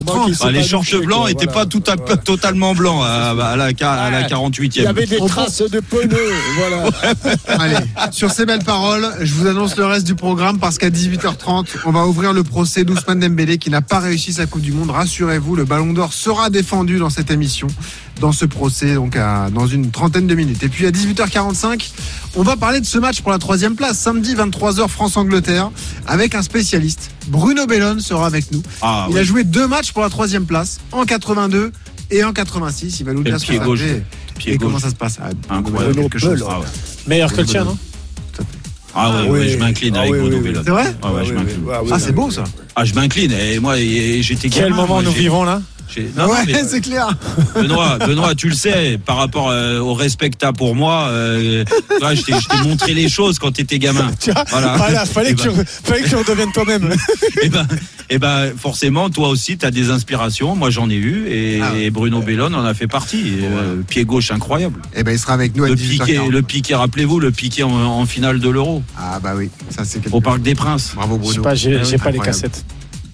Les shorts blancs n'étaient pas totalement blancs à la 48e. Il y avait des traces de pneus. Voilà. Allez, sur ces belles paroles, je vous annonce le reste du programme parce qu'à 18h30, on va ouvrir le procès d'Ousmane Dembélé qui n'a pas réussi sa Coupe du Monde. Rassurez-vous, le Ballon d'Or sera défendu dans cette émission, dans ce procès, donc dans une trentaine de minutes. Et puis à 18h45, on va parler de ce match pour la 3e place, samedi 23h France-Angleterre, avec un spécialiste. Bruno Bellone sera avec nous. Il a joué 2 matchs pour la 3e place, en 82 et en 86. Il va nous dire ce que ça fait et comment ça se passe. Incroyable, quelque chose. Meilleur que le tien, non? Je m'incline avec Bruno Bellone. C'est vrai? Je m'incline. C'est beau ça. Je m'incline. Et moi, j'étais gamin. Quel moment nous vivons là? C'est clair. Benoît, tu le sais, par rapport au respect que t'as pour moi, je t'ai montré les choses quand t'étais gamin. Voilà, fallait que tu redeviennes toi-même. Forcément, toi aussi, t'as des inspirations. Moi, j'en ai eu, et Bruno Bellone en a fait partie. Pied gauche incroyable. Il sera avec nous à 18h40. Le piqué, rappelez-vous, le piqué en finale de l'Euro. Oui, ça c'est au Parc des Princes. Bravo Bruno. J'ai pas les cassettes.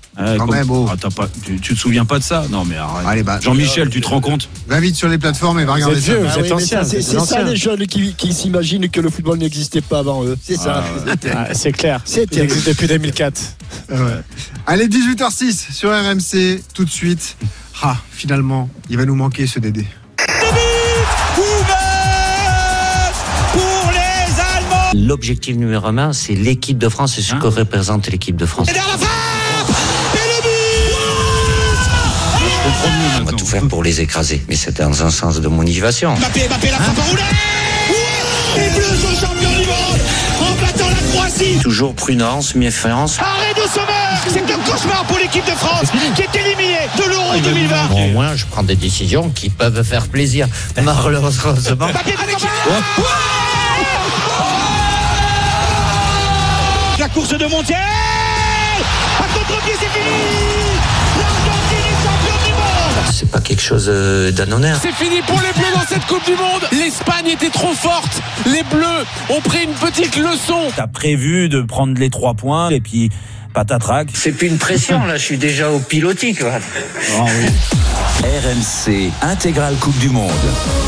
Tu te souviens pas de ça? Non mais arrête. Allez, Jean-Michel, tu te rends compte? Va vite sur les plateformes et va regarder ça. Vous êtes ancien. C'est ça les jeunes qui s'imaginent que le football n'existait pas avant eux. C'est ça. C'est clair. Il existe depuis 2004. Allez, 18h06 sur RMC, tout de suite. Finalement, il va nous manquer ce Dédé. L'objectif numéro 1, c'est l'équipe de France et ce que représente l'équipe de France. On va tout faire pour les écraser, mais c'est dans un sens de motivation. Mbappé la frappe enroulée. Les Bleus sont champions du monde en battant la Croatie. Toujours prudence, méfiance. Arrêt de Sommer. C'est un cauchemar pour l'équipe de France qui est éliminée de l'Euro 2020. Au moins, je prends des décisions qui peuvent faire plaisir. Malheureusement. La course de Montiel. À contre-pied, c'est fini. L'Argentine est championne du monde. C'est pas quelque chose d'anodin. C'est fini pour les Bleus dans cette Coupe du Monde. L'Espagne était trop forte. Les Bleus ont pris une petite leçon. T'as prévu de prendre les 3 points et puis patatrac. C'est plus une pression là, je suis déjà au pilotis quoi. RMC Intégrale Coupe du Monde.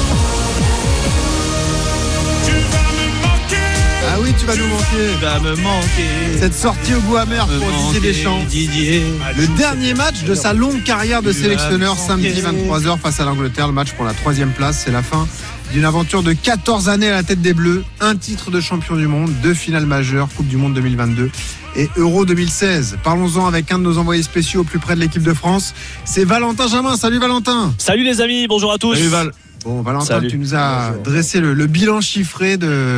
Oui, tu vas nous manquer. Tu vas me manquer. Cette sortie au goût amer pour Didier Deschamps. Le dernier match de sa longue carrière de sélectionneur, samedi 23h face à l'Angleterre. Le match pour la 3e place. C'est la fin d'une aventure de 14 années à la tête des Bleus. 1 titre de champion du monde, 2 finales majeures, Coupe du Monde 2022 et Euro 2016. Parlons-en avec un de nos envoyés spéciaux au plus près de l'équipe de France. C'est Valentin Jamin. Salut Valentin. Salut les amis, bonjour à tous. Salut Val. Bon, Valentin, tu nous as dressé le bilan chiffré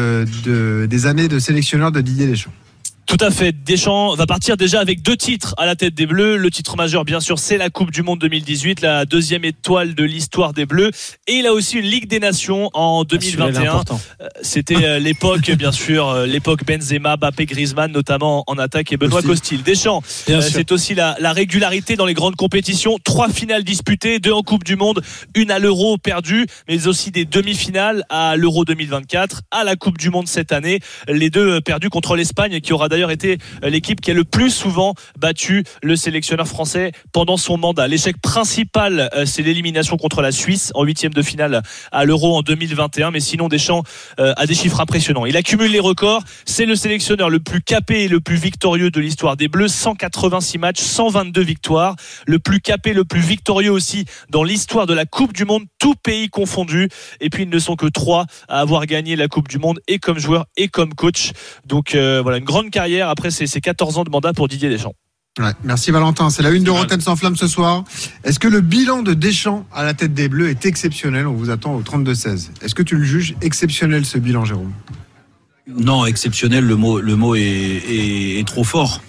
des années de sélectionneur de Didier Deschamps. Tout à fait. Deschamps va partir déjà avec 2 titres à la tête des Bleus. Le titre majeur, bien sûr, c'est la Coupe du Monde 2018, la 2e étoile de l'histoire des Bleus. Et il a aussi une Ligue des Nations en 2021. C'était l'époque, bien sûr, l'époque Benzema, Mbappé, Griezmann, notamment en attaque, et Benoît Costil. Deschamps, c'est aussi la régularité dans les grandes compétitions. 3 finales disputées, 2 en Coupe du Monde, 1 à l'Euro perdue, mais aussi des demi-finales à l'Euro 2024, à la Coupe du Monde cette année. Les 2 perdues contre l'Espagne, qui aura d'ailleurs été l'équipe qui a le plus souvent battu le sélectionneur français pendant son mandat. L'échec principal, c'est l'élimination contre la Suisse en 8e de finale à l'Euro en 2021, mais sinon Deschamps a des chiffres impressionnants. Il accumule les records, c'est le sélectionneur le plus capé et le plus victorieux de l'histoire des Bleus, 186 matchs, 122 victoires, le plus capé, le plus victorieux aussi dans l'histoire de la Coupe du Monde, tout pays confondu, et puis ils ne sont que 3 à avoir gagné la Coupe du Monde, et comme joueur et comme coach. Donc voilà, une grande carrière après ces 14 ans de mandat pour Didier Deschamps. Merci Valentin, c'est la une de Rotten sans flamme ce soir. Est-ce que le bilan de Deschamps à la tête des Bleus est exceptionnel? On vous attend au 32-16. Est-ce que tu le juges exceptionnel ce bilan, Jérôme? Non, exceptionnel, le mot est trop fort.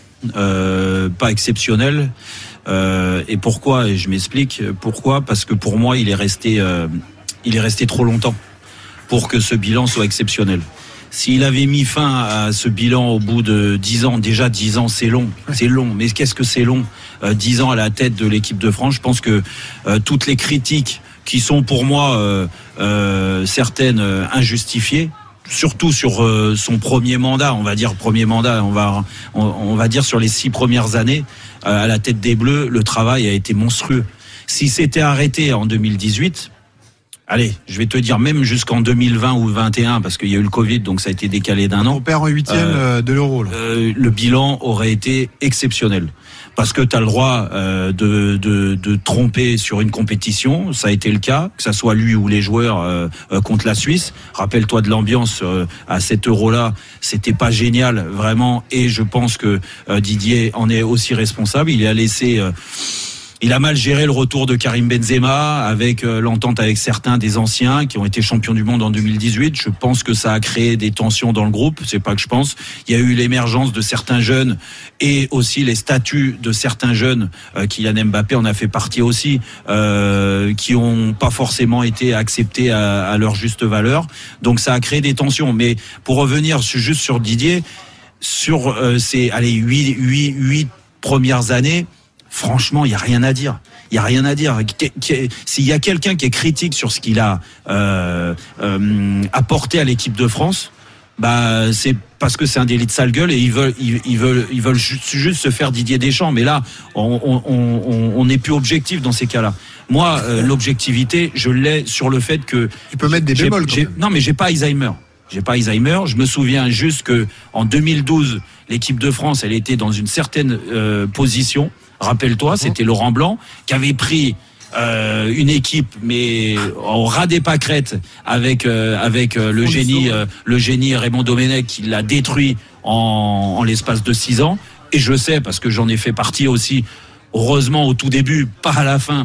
Pas exceptionnel. Et pourquoi? Et je m'explique. Pourquoi? Parce que pour moi, il est resté trop longtemps pour que ce bilan soit exceptionnel. S'il avait mis fin à ce bilan au bout de 10 ans, déjà 10 ans c'est long, mais qu'est-ce que c'est long? 10 ans à la tête de l'équipe de France, je pense que toutes les critiques qui sont pour moi certaines injustifiées, surtout sur son premier mandat, on va dire sur les 6 premières années à la tête des Bleus, le travail a été monstrueux. Si c'était arrêté en 2018, allez, je vais te dire même jusqu'en 2020 ou 2021, parce qu'il y a eu le Covid, donc ça a été décalé d'un an. On perd en 8e de l'Euro. Le bilan aurait été exceptionnel. Parce que tu as le droit de tromper sur une compétition, ça a été le cas, que ça soit lui ou les joueurs contre la Suisse. Rappelle-toi de l'ambiance à cet Euro-là, c'était pas génial vraiment, et je pense que Didier en est aussi responsable. Il a mal géré le retour de Karim Benzema avec l'entente avec certains des anciens qui ont été champions du monde en 2018. Je pense que ça a créé des tensions dans le groupe. C'est pas que je pense. Il y a eu l'émergence de certains jeunes et aussi les statuts de certains jeunes. Kylian Mbappé en a fait partie aussi, qui ont pas forcément été acceptés à leur juste valeur. Donc ça a créé des tensions. Mais pour revenir juste sur Didier, sur ces 8 premières années. Franchement, il y a rien à dire. S'il y a quelqu'un qui est critique sur ce qu'il a apporté à l'équipe de France, c'est parce que c'est un délit de sale gueule et ils veulent juste se faire Didier Deschamps. Mais là, on n'est plus objectif dans ces cas-là. Moi, l'objectivité, je l'ai sur le fait que tu peux mettre des bémols. Non, mais j'ai pas Alzheimer. Je me souviens juste que en 2012, l'équipe de France, elle était dans une certaine position. Rappelle-toi, c'était Laurent Blanc qui avait pris une équipe, mais au ras des pâquerettes avec le génie Raymond Domenech qui l'a détruit en l'espace de 6 ans. Et je sais, parce que j'en ai fait partie aussi, heureusement au tout début, pas à la fin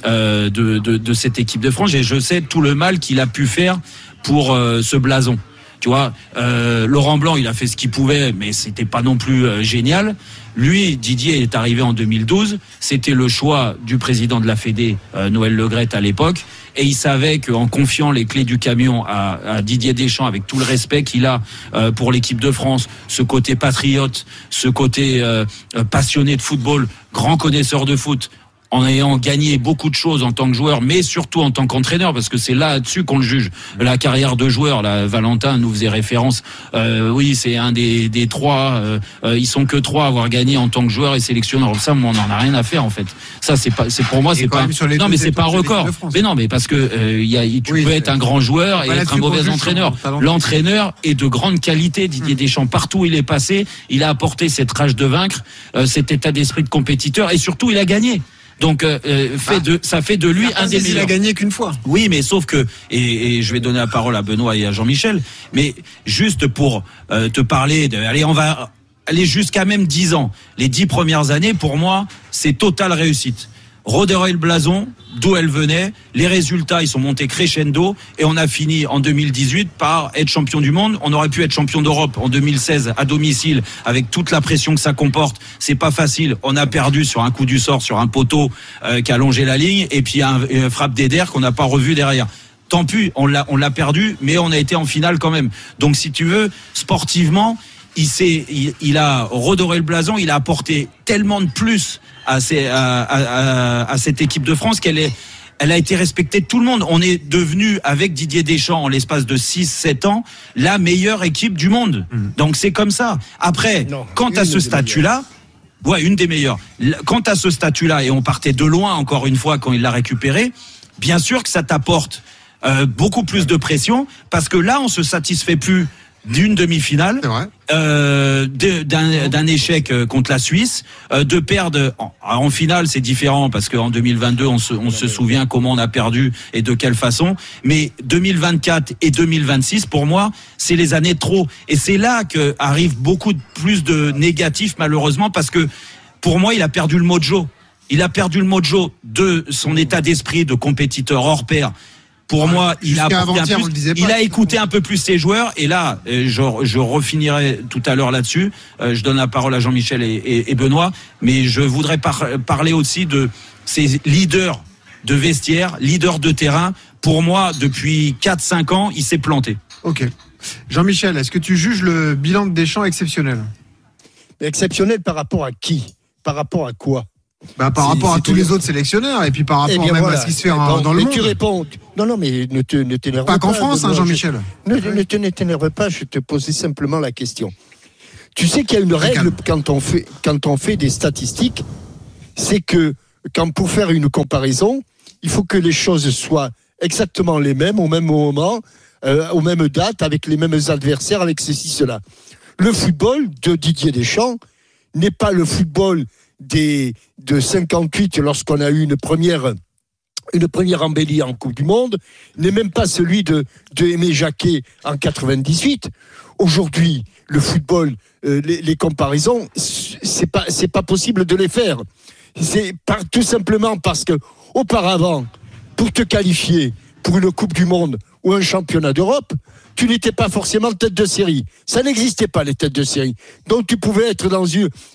de cette équipe de France. Et je sais tout le mal qu'il a pu faire pour ce blason. Tu vois, Laurent Blanc, il a fait ce qu'il pouvait, mais c'était pas non plus génial. Lui, Didier est arrivé en 2012. C'était le choix du président de la Fédé, Noël Le Graët à l'époque, et il savait qu'en confiant les clés du camion à Didier Deschamps, avec tout le respect qu'il a pour l'équipe de France, ce côté patriote, ce côté passionné de football, grand connaisseur de foot, en ayant gagné beaucoup de choses en tant que joueur, mais surtout en tant qu'entraîneur, parce que c'est là-dessus qu'on le juge. La carrière de joueur, là, Valentin nous faisait référence. Oui, c'est un des 3. Ils sont que 3 à avoir gagné en tant que joueur et sélectionneur. Ça, on n'en a rien à faire en fait. Ça, c'est pour moi, c'est pas. Non, mais c'est pas un record. Mais non, mais parce que tu peux être un grand joueur et être un mauvais entraîneur. L'entraîneur est de grande qualité. Didier Deschamps, partout où il est passé, il a apporté cette rage de vaincre, cet état d'esprit de compétiteur, et surtout, il a gagné. Donc ça fait de lui un des meilleurs. Il a gagné qu'une fois. Oui, mais sauf que et je vais donner la parole à Benoît et à Jean-Michel, mais juste pour te parler allez, on va aller jusqu'à même 10 ans. Les 10 premières années, pour moi, c'est totale réussite. Redorer le blason, d'où elle venait, les résultats, ils sont montés crescendo, et on a fini en 2018 par être champion du monde. On aurait pu être champion d'Europe en 2016 à domicile, avec toute la pression que ça comporte. C'est pas facile. On a perdu sur un coup du sort, sur un poteau qui a longé la ligne, et puis une frappe d'Eder qu'on n'a pas revu derrière. Tant pis, on l'a perdu, mais on a été en finale quand même. Donc si tu veux, sportivement, il a redoré le blason, il a apporté tellement de plus à cette équipe de France qu'elle a été respectée de tout le monde. On est devenu, avec Didier Deschamps, en l'espace de 6-7 ans, la meilleure équipe du monde. Donc c'est comme ça. Après, quant à ce statut-là, une des meilleures. Quant à ce statut-là, et on partait de loin encore une fois quand il l'a récupéré, bien sûr que ça t'apporte beaucoup plus de pression, parce que là, on se satisfait plus d'une demi-finale, d'un échec contre la Suisse, de perdre en finale, c'est différent parce qu'en 2022 on se souvient comment on a perdu et de quelle façon, mais 2024 et 2026 pour moi c'est les années de trop, et c'est là que arrive beaucoup plus de négatifs malheureusement, parce que pour moi il a perdu le mojo de son état d'esprit de compétiteur hors pair. Pour moi, il a écouté un peu plus ses joueurs, et là, je refinirai tout à l'heure là-dessus. Je donne la parole à Jean-Michel et Benoît, mais je voudrais parler aussi de ces leaders de vestiaire, leaders de terrain. Pour moi, depuis 4-5 ans, il s'est planté. Ok. Jean-Michel, est-ce que tu juges le bilan de Deschamps exceptionnel ? Exceptionnel par rapport à qui ? Par rapport à quoi ? Par rapport à tous les autres sélectionneurs et puis par rapport même à ce qui se fait dans le monde. Tu réponds. Non, mais ne t'énerve pas. Pas qu'en France, Jean-Michel. Ne t'énerve pas, je te posais simplement la question. Tu sais qu'il y a une règle quand on fait des statistiques, c'est que pour faire une comparaison, il faut que les choses soient exactement les mêmes au même moment, aux mêmes dates, avec les mêmes adversaires, avec ceci, cela. Le football de Didier Deschamps n'est pas le football de 58 lorsqu'on a eu une première embellie en Coupe du Monde, n'est même pas celui de Aimé Jacquet en 98. Aujourd'hui, le football, les comparaisons, c'est pas possible de les faire. Tout simplement parce que auparavant, pour te qualifier pour une Coupe du Monde ou un championnat d'Europe, tu n'étais pas forcément tête de série. Ça n'existait pas, les têtes de série. Donc tu pouvais être dans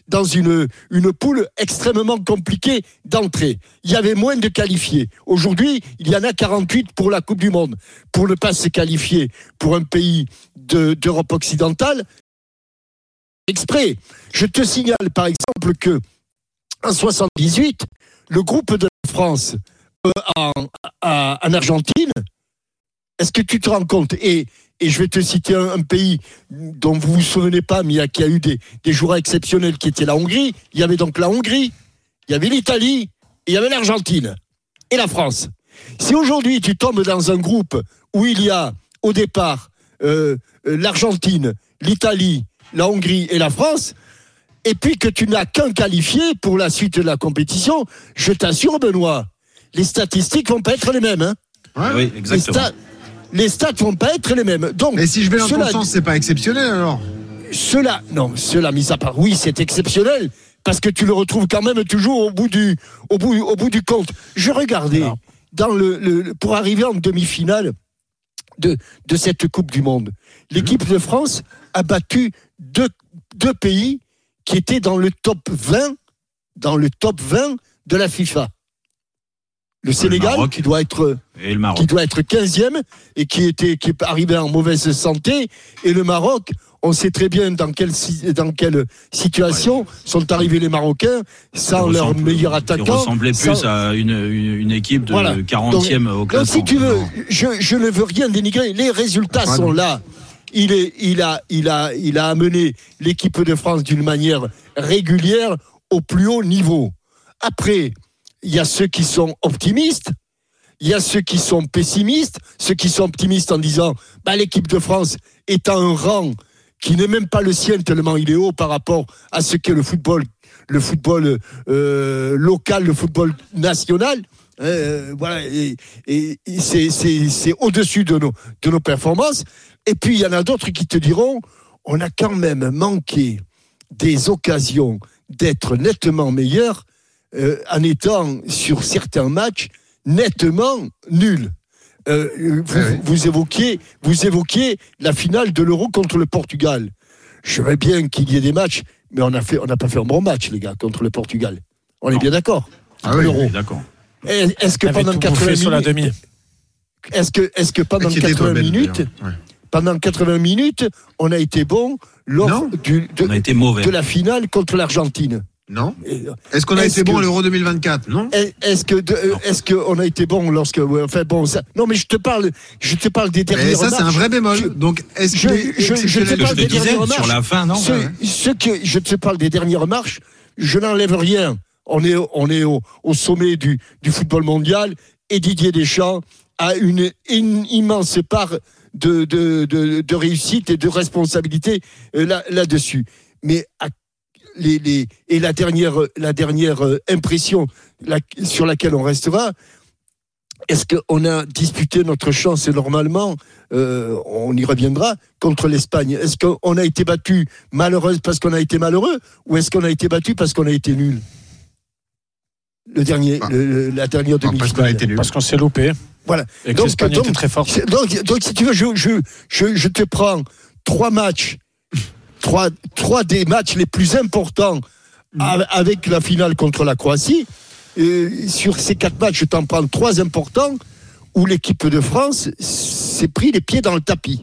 une poule extrêmement compliquée d'entrée. Il y avait moins de qualifiés. Aujourd'hui, il y en a 48 pour la Coupe du Monde. Pour ne pas se qualifier pour un pays d'Europe occidentale, exprès. Je te signale par exemple que en 78, le groupe de France en Argentine, est-ce que tu te rends compte ? Et je vais te citer un pays dont vous ne vous souvenez pas, mais qui a eu des joueurs exceptionnels, qui était la Hongrie. Il y avait donc la Hongrie, il y avait l'Italie, et il y avait l'Argentine et la France. Si aujourd'hui tu tombes dans un groupe où il y a au départ l'Argentine, l'Italie, la Hongrie et la France, et puis que tu n'as qu'un qualifié pour la suite de la compétition, je t'assure, Benoît, les statistiques vont pas être les mêmes. Hein. Oui, exactement. Les stats vont pas être les mêmes. Donc, mais si je vais dans ton sens, c'est pas exceptionnel alors ? Cela, mis à part, oui, c'est exceptionnel parce que tu le retrouves quand même toujours au bout du compte. Je regardais pour arriver en demi-finale de cette Coupe du Monde. L'équipe de France a battu deux pays qui étaient dans le top 20 de la FIFA. Le Sénégal, qui doit être 15e et qui est arrivé en mauvaise santé, et le Maroc, on sait très bien dans quelle situation sont arrivés les Marocains sans leur meilleur attaquant. Ils ressemblaient plus à une équipe de 40e au classement. Donc si tu veux, je ne veux rien dénigrer, les résultats sont là. Il a amené l'équipe de France d'une manière régulière au plus haut niveau. Après, il y a ceux qui sont optimistes, il y a ceux qui sont pessimistes, ceux qui sont optimistes en disant l'équipe de France est à un rang qui n'est même pas le sien tellement il est haut par rapport à ce qu'est le football local, le football national. Voilà, et c'est au-dessus de nos performances. Et puis il y en a d'autres qui te diront on a quand même manqué des occasions d'être nettement meilleurs en étant sur certains matchs nettement nuls. Vous évoquiez la finale de l'Euro contre le Portugal. Je veux bien qu'il y ait des matchs, mais on n'a pas fait un bon match, les gars, contre le Portugal. On est bien d'accord. L'Euro. D'accord. Est-ce que pendant 80 minutes, sur la demi. Est-ce que pendant 80 minutes, pendant 80 minutes, on a été bon lors de la finale contre l'Argentine? Non. Est-ce qu'on a été bon à l'Euro 2024? Non. Est-ce qu'on a été bon lorsque non, mais je te parle des dernières remarques. Ça c'est un vrai bémol. Donc est-ce je te parle des dernières remarques sur la fin, non? Je te parle des dernières marches. Je n'enlève rien. On est au sommet du football mondial et Didier Deschamps a une immense part de réussite et de responsabilité là-dessus. Mais la dernière impression sur laquelle on restera, est-ce qu'on a disputé notre chance et normalement on y reviendra contre l'Espagne? Est-ce qu'on a été battu malheureux parce qu'on a été malheureux ou est-ce qu'on a été battu parce qu'on a été nul? La dernière demi-finale. Parce qu'on s'est loupé. Voilà. Et que l'Espagne était très forte. Donc si tu veux, je te prends 3 matchs. 3 des matchs les plus importants avec la finale contre la Croatie. Sur ces 4 matchs, je t'en prends 3 importants où l'équipe de France s'est pris les pieds dans le tapis.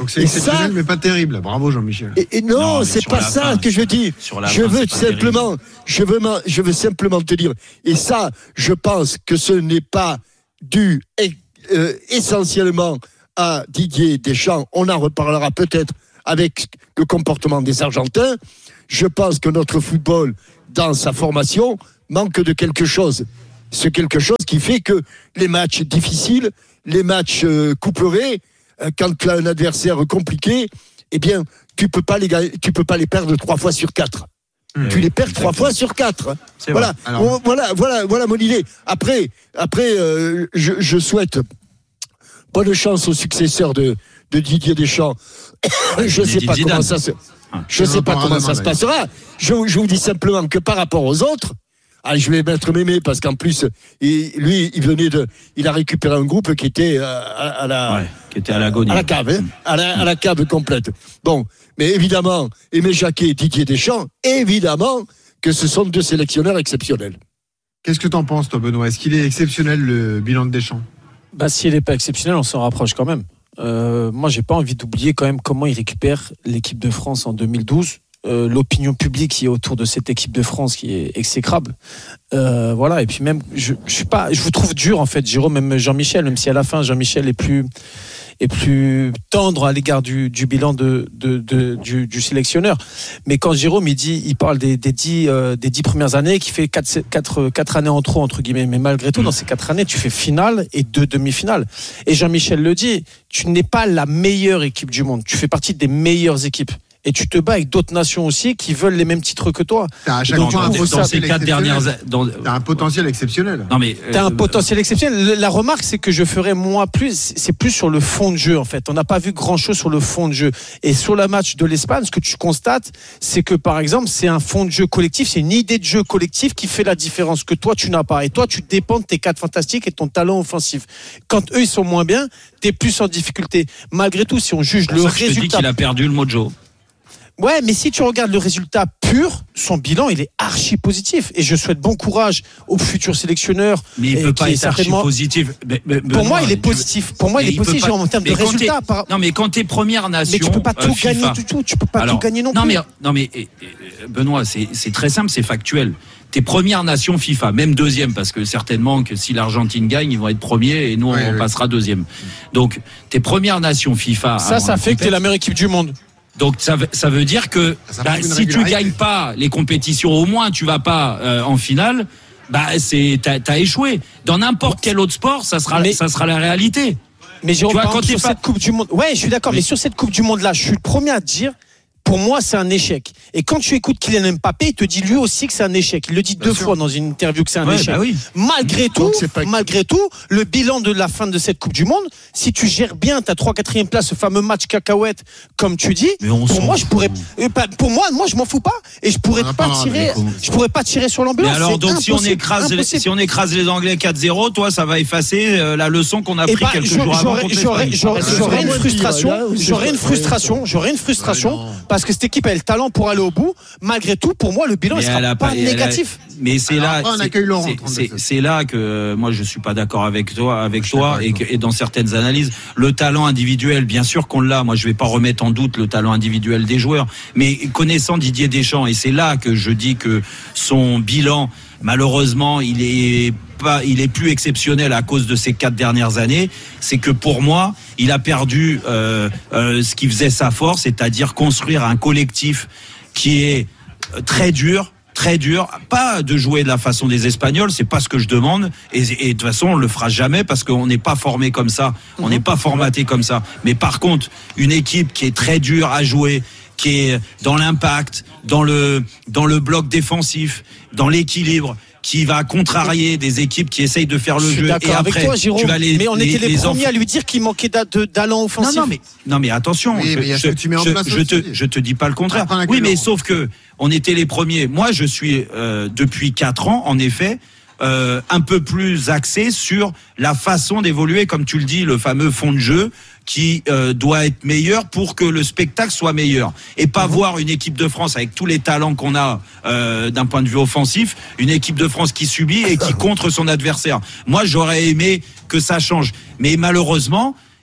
Donc c'est exceptionnel, mais pas terrible. Bravo Jean-Michel. Et non, c'est pas ça que je dis. Je veux simplement te dire. Et ça, je pense que ce n'est pas dû essentiellement à Didier Deschamps. On en reparlera peut-être avec le comportement des Argentins. Je pense que notre football, dans sa formation, manque de quelque chose. C'est quelque chose qui fait que les matchs difficiles, les matchs couperés, quand tu as un adversaire compliqué, eh bien, tu peux pas les perdre 3 fois sur 4. Tu les perds 3 fois sur 4. Voilà. Voilà mon idée. Après, je souhaite bonne chance au successeur de Didier Deschamps. Je sais pas comment ça se passera. Je vous dis simplement que par rapport aux autres, je vais mettre Mémé parce qu'en plus, il a récupéré un groupe qui était à l'agonie, à la cave, à la cave complète. Bon, mais évidemment, Aimé Jacquet et Didier Deschamps, évidemment que ce sont 2 sélectionneurs exceptionnels. Qu'est-ce que t'en penses, toi, Benoît ? Est-ce qu'il est exceptionnel le bilan de Deschamps ? S'il n'est pas exceptionnel, on s'en rapproche quand même. Moi, j'ai pas envie d'oublier quand même comment il récupère l'équipe de France en 2012. L'opinion publique qui est autour de cette équipe de France qui est exécrable. Et puis même, je vous trouve dur en fait, Jérôme, même Jean-Michel, même si à la fin Jean-Michel est plus tendre à l'égard du bilan du sélectionneur. Mais quand Jérôme il parle des 10 premières années, qui fait 4 années en trop entre guillemets, mais malgré tout dans ces 4 années tu fais finale et 2 demi-finales. Et Jean-Michel le dit, tu n'es pas la meilleure équipe du monde, tu fais partie des meilleures équipes. Et tu te bats avec d'autres nations aussi qui veulent les mêmes titres que toi. T'as un potentiel exceptionnel. Non mais t'as un potentiel exceptionnel. La remarque, c'est que je ferais c'est plus sur le fond de jeu en fait. On n'a pas vu grand chose sur le fond de jeu. Et sur le match de l'Espagne, ce que tu constates, c'est que par exemple, c'est un fond de jeu collectif, c'est une idée de jeu collectif qui fait la différence que toi tu n'as pas. Et toi, tu dépends de tes 4 fantastiques et ton talent offensif. Quand eux ils sont moins bien, t'es plus en difficulté. Malgré tout, si on juge le résultat, je te dis qu'il a perdu le mojo. Ouais, mais si tu regardes le résultat pur, son bilan, il est archi positif. Et je souhaite bon courage au futur sélectionneur. Mais il peut pas être archi positif. Pour moi, il est positif. Pour moi, il est positif en termes de résultats. Non, mais quand t'es première nation. Mais tu peux pas tout gagner du tout. Tu peux pas tout gagner non plus. Non, mais Benoît, c'est très simple, c'est factuel. T'es première nation FIFA, même deuxième, parce que certainement que si l'Argentine gagne, ils vont être premiers et nous, on passera deuxième. Donc, t'es première nation FIFA. Ça fait que t'es la meilleure équipe du monde. Donc ça veut dire que si tu gagnes pas les compétitions, au moins tu vas pas en finale, t'as échoué. Dans n'importe quel autre sport, ça sera la réalité. Mais Jérôme, sur cette Coupe du Monde, je suis d'accord, mais sur cette Coupe du Monde là, je suis le premier à te dire, pour moi, c'est un échec. Et quand tu écoutes Kylian Mbappé, il te dit lui aussi que c'est un échec. Il le dit deux fois dans une interview que c'est un échec. Malgré tout, le bilan de la fin de cette Coupe du Monde, si tu gères bien ta 3-4e place, ce fameux match cacahuète, comme tu dis, pour moi, je m'en fous pas. Et je pourrais pas tirer sur l'ambulance. Mais alors, donc, si on écrase les Anglais 4-0, toi, ça va effacer la leçon qu'on a pris quelques jours avant contre l'Espagne. J'aurais une frustration. Parce que cette équipe a le talent pour aller au bout. Malgré tout, pour moi, le bilan ne sera pas négatif. Mais c'est là que moi je suis pas d'accord avec toi et dans certaines analyses, le talent individuel, bien sûr qu'on l'a. Moi, je vais pas remettre en doute le talent individuel des joueurs, mais connaissant Didier Deschamps, et c'est là que je dis que son bilan, malheureusement, il est plus exceptionnel à cause de ces 4 dernières années. C'est que pour moi, il a perdu ce qui faisait sa force, c'est-à-dire construire un collectif qui est très dur, pas de jouer de la façon des Espagnols, c'est pas ce que je demande, et de toute façon on le fera jamais parce qu'on n'est pas formé comme ça, on n'est pas formaté comme ça. Mais par contre, une équipe qui est très dure à jouer, qui est dans l'impact, dans le bloc défensif, dans l'équilibre, qui va contrarier des équipes qui essayent de faire le jeu. Et après, avec toi, Jérôme, mais on était les premiers à lui dire qu'il manquait d'allant offensif. Non mais attention, je te dis pas le contraire. Oui, mais sauf que on était les premiers. Moi, je suis depuis 4 ans, en effet, un peu plus axé sur la façon d'évoluer, comme tu le dis, le fameux fond de jeu qui doit être meilleur pour que le spectacle soit meilleur, et pas voir une équipe de France avec tous les talents qu'on a d'un point de vue offensif, une équipe de France qui subit et qui contre son adversaire. Moi, j'aurais aimé que ça change, mais malheureusement,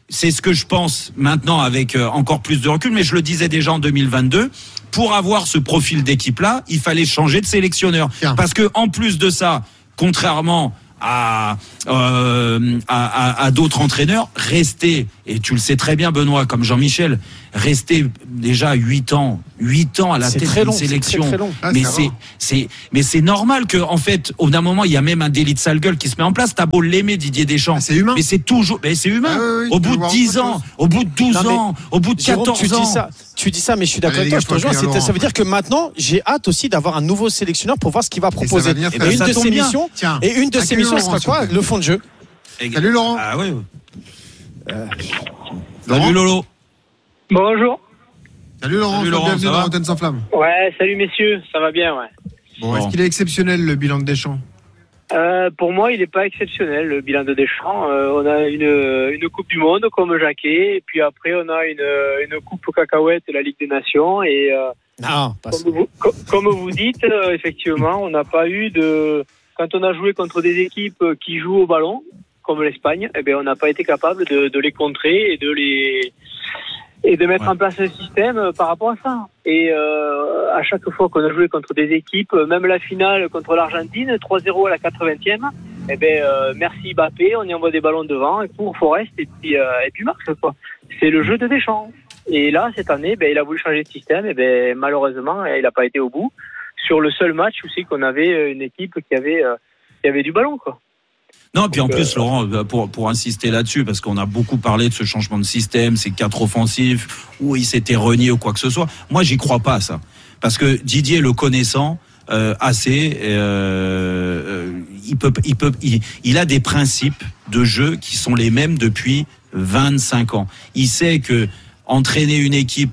c'est ce que je pense maintenant avec encore plus de recul, mais je le disais déjà en 2022. Pour avoir ce profil d'équipe-là, il fallait changer de sélectionneur. Bien. Parce que en plus de ça, contrairement à d'autres entraîneurs, rester, et tu le sais très bien Benoît, comme Jean-Michel, rester déjà 8 ans à la tête d'une sélection. C'est très long. Mais c'est normal que, en fait, au d'un moment, il y a même un délit de sale gueule qui se met en place. T'as beau l'aimer, Didier Deschamps. C'est humain. Mais c'est toujours, c'est humain. Oui, au bout de 10 ans, au bout de 12 ans, au bout de 14 Jérôme, ans. Tu dis ça, mais je suis d'accord Allez, avec toi, les je te gars, rejoins. Ça veut dire que maintenant, j'ai hâte aussi d'avoir un nouveau sélectionneur pour voir ce qu'il va proposer. ça va venir Et très une vite. de Ça ces tombe bien. missions, Tiens, et une de ces accueillez missions Laurent, sera quoi? s'il vous plaît. Le fond de jeu. Salut Laurent. Ah ouais. Laurent. Salut Lolo. Bonjour. Salut Laurent, Salut Laurent, bienvenue ça dans va Rotten sans flamme. Ouais, salut messieurs, ça va bien, ouais. Bon, est-ce qu'il est exceptionnel le bilan de Deschamps? Pour moi, il n'est pas exceptionnel, le bilan de Deschamps. On a une Coupe du Monde comme Jacquet, et puis après, on a une Coupe aux cacahuètes, la Ligue des Nations. Et Non, pas ça. comme vous dites, effectivement, on n'a pas eu de... Quand on a joué contre des équipes qui jouent au ballon, comme l'Espagne, eh bien, on n'a pas été capable de les contrer et de mettre en place un système par rapport à ça. Et à chaque fois qu'on a joué contre des équipes, même la finale contre l'Argentine, 3-0 à la 80e, eh ben, merci Mbappé, on y envoie des ballons devant, et pour Forest, et puis marque, quoi. C'est le jeu de Deschamps. Et là, cette année, ben, il a voulu changer de système, et ben, malheureusement, il n'a pas été au bout. Sur le seul match où c'est qu'on avait une équipe qui avait du ballon, quoi. Non, puis en plus, Laurent, pour insister là-dessus, parce qu'on a beaucoup parlé de ce changement de système, ces 4 offensifs, où il s'était renié ou quoi que ce soit. Moi, j'y crois pas, ça. Parce que Didier, le connaissant assez, il a des principes de jeu qui sont les mêmes depuis 25 ans. Il sait que entraîner une équipe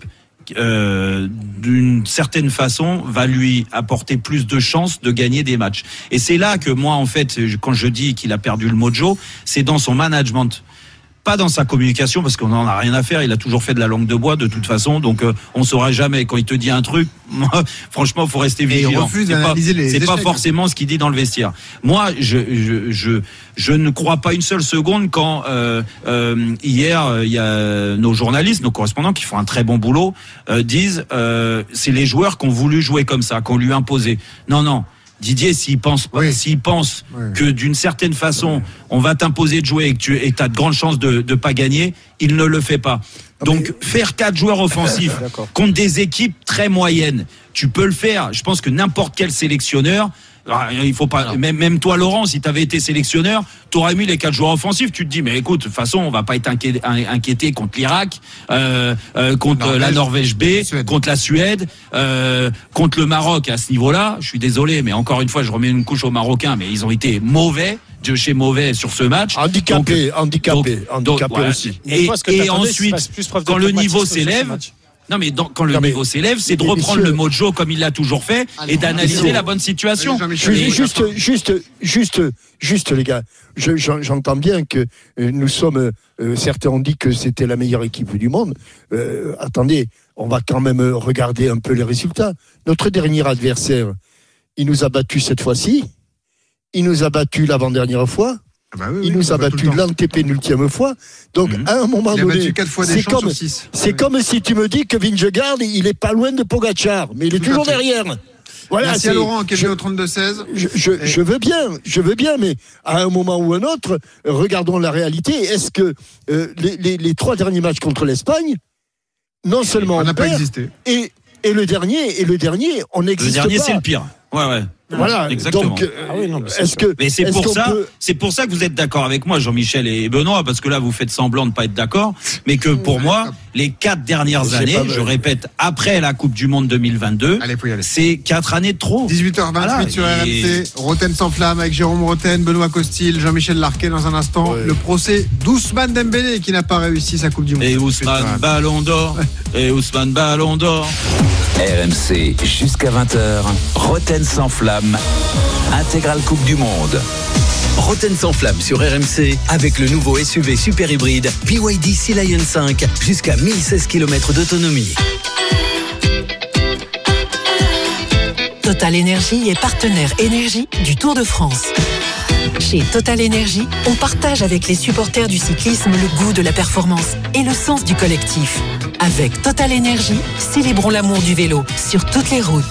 d'une certaine façon va lui apporter plus de chances de gagner des matchs. Et c'est là que moi, en fait, quand je dis qu'il a perdu le mojo, c'est dans son management. Pas dans sa communication, parce qu'on n'en a rien à faire. Il a toujours fait de la langue de bois, de toute façon. Donc, on saura jamais. Quand il te dit un truc, moi, franchement, faut rester vigilant. il refuse d'analyser les c'est pas échecs. forcément ce qu'il dit dans le vestiaire. Moi, je ne crois pas une seule seconde quand hier, il y a nos journalistes, nos correspondants qui font un très bon boulot, disent c'est les joueurs qui ont voulu jouer comme ça, qu'on lui a imposé. Non. Didier, s'il pense que d'une certaine façon, on va t'imposer de jouer et que tu as de grandes chances de pas gagner, il ne le fait pas. Donc, faire 4 joueurs offensifs contre des équipes très moyennes, tu peux le faire. Je pense que n'importe quel sélectionneur, il faut pas, même toi, Laurent, si tu avais été sélectionneur, tu aurais mis les 4 joueurs offensifs. Tu te dis, mais écoute, de toute façon, on va pas être inquiété contre l'Irak, contre la Norvège B, contre la Suède, contre le Maroc à ce niveau-là. Je suis désolé, mais encore une fois, je remets une couche aux Marocains, mais ils ont été mauvais. De chez mauvais sur ce match. Handicapé voilà. aussi. Et ensuite, quand le niveau s'élève, non mais quand le niveau s'élève, c'est de reprendre le mojo comme il l'a toujours fait et d'analyser la bonne situation. Juste les gars, j'entends bien que nous sommes, certains ont dit que c'était la meilleure équipe du monde. Attendez, on va quand même regarder un peu les résultats. Notre dernier adversaire, il nous a battus cette fois-ci. Il nous a battus l'avant-dernière fois. Il nous a battus l'antépénultième fois. Donc, à un moment donné, c'est comme si tu me dis que Vingegaard, il est pas loin de Pogacar, mais il est toujours derrière. Voilà, merci à Laurent qui est au 32-16. Je veux bien, mais à un moment ou un autre, regardons la réalité. Est-ce que les 3 derniers matchs contre l'Espagne, non seulement on n'a pas existé, et le dernier, on n'existe pas. Le dernier, c'est le pire. Ouais. Voilà, exactement. Donc, mais c'est pour ça que vous êtes d'accord avec moi, Jean-Michel et Benoît, parce que là vous faites semblant de pas être d'accord, mais que pour moi, les 4 dernières années, je répète, après la Coupe du Monde 2022, c'est 4 années de trop. 18h28 sur RMC, Rotten sans flamme avec Jérôme Rotten, Benoît Costil, Jean-Michel Larquet dans un instant. Le procès d'Ousmane Dembélé qui n'a pas réussi sa Coupe du Monde. Et Ousmane Ballon d'Or. RMC jusqu'à 20h, Rotten sans flamme, intégrale Coupe du Monde. Rotten sans flamme sur RMC avec le nouveau SUV super hybride BYD Sea Lion 5 jusqu'à 1016 km d'autonomie. Total Énergie est partenaire énergie du Tour de France. Chez Total Energy, on partage avec les supporters du cyclisme le goût de la performance et le sens du collectif. Avec Total Energy, célébrons l'amour du vélo sur toutes les routes.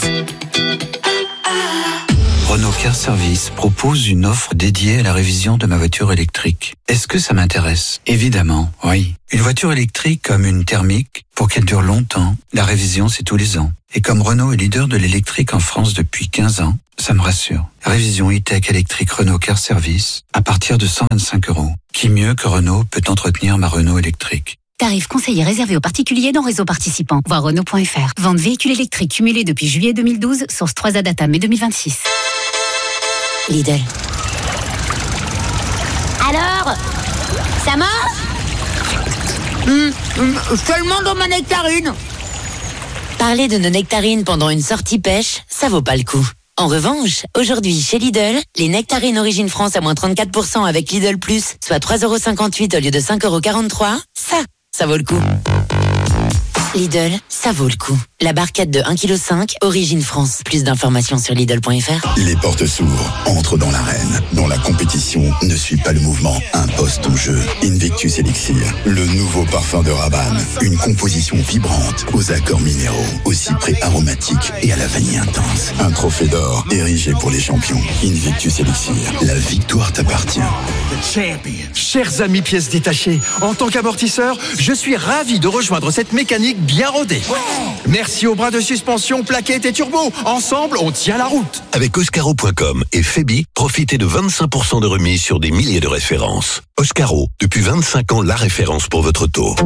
Renault Car Service propose une offre dédiée à la révision de ma voiture électrique. Est-ce que ça m'intéresse ? Évidemment, oui. Une voiture électrique comme une thermique, pour qu'elle dure longtemps, la révision c'est tous les ans. Et comme Renault est leader de l'électrique en France depuis 15 ans, ça me rassure. Révision e-tech électrique Renault Car Service à partir de 125 €. Qui mieux que Renault peut entretenir ma Renault électrique ? Tarif conseillé réservé aux particuliers dans réseau participant. Voir Renault.fr. Vente véhicules électriques cumulés depuis juillet 2012, source 3A data mai 2026. Lidl. Alors, ça marche ? Seulement dans ma nectarine. Parler de nos nectarines pendant une sortie pêche, ça vaut pas le coup. En revanche, aujourd'hui chez Lidl, les nectarines Origine France à moins 34% avec Lidl Plus, soit 3,58 € au lieu de 5,43 €, ça vaut le coup. Lidl, ça vaut le coup. La barquette de 1,5 kg, Origine France. Plus d'informations sur Lidl.fr. Les portes s'ouvrent, entre dans l'arène, dont la compétition ne suit pas le mouvement, impose ton jeu. Invictus Elixir, le nouveau parfum de Rabanne. Une composition vibrante, aux accords minéraux, aux cyprès aromatiques et à la vanille intense. Un trophée d'or, érigé pour les champions. Invictus Elixir, la victoire t'appartient. Chers amis pièces détachées, en tant qu'amortisseur, je suis ravi de rejoindre cette mécanique bien rodée. Merci aux bras de suspension, plaquettes et turbo. Ensemble, on tient la route. Avec Oscaro.com et Febi, profitez de 25% de remise sur des milliers de références. Oscaro, depuis 25 ans, la référence pour votre auto.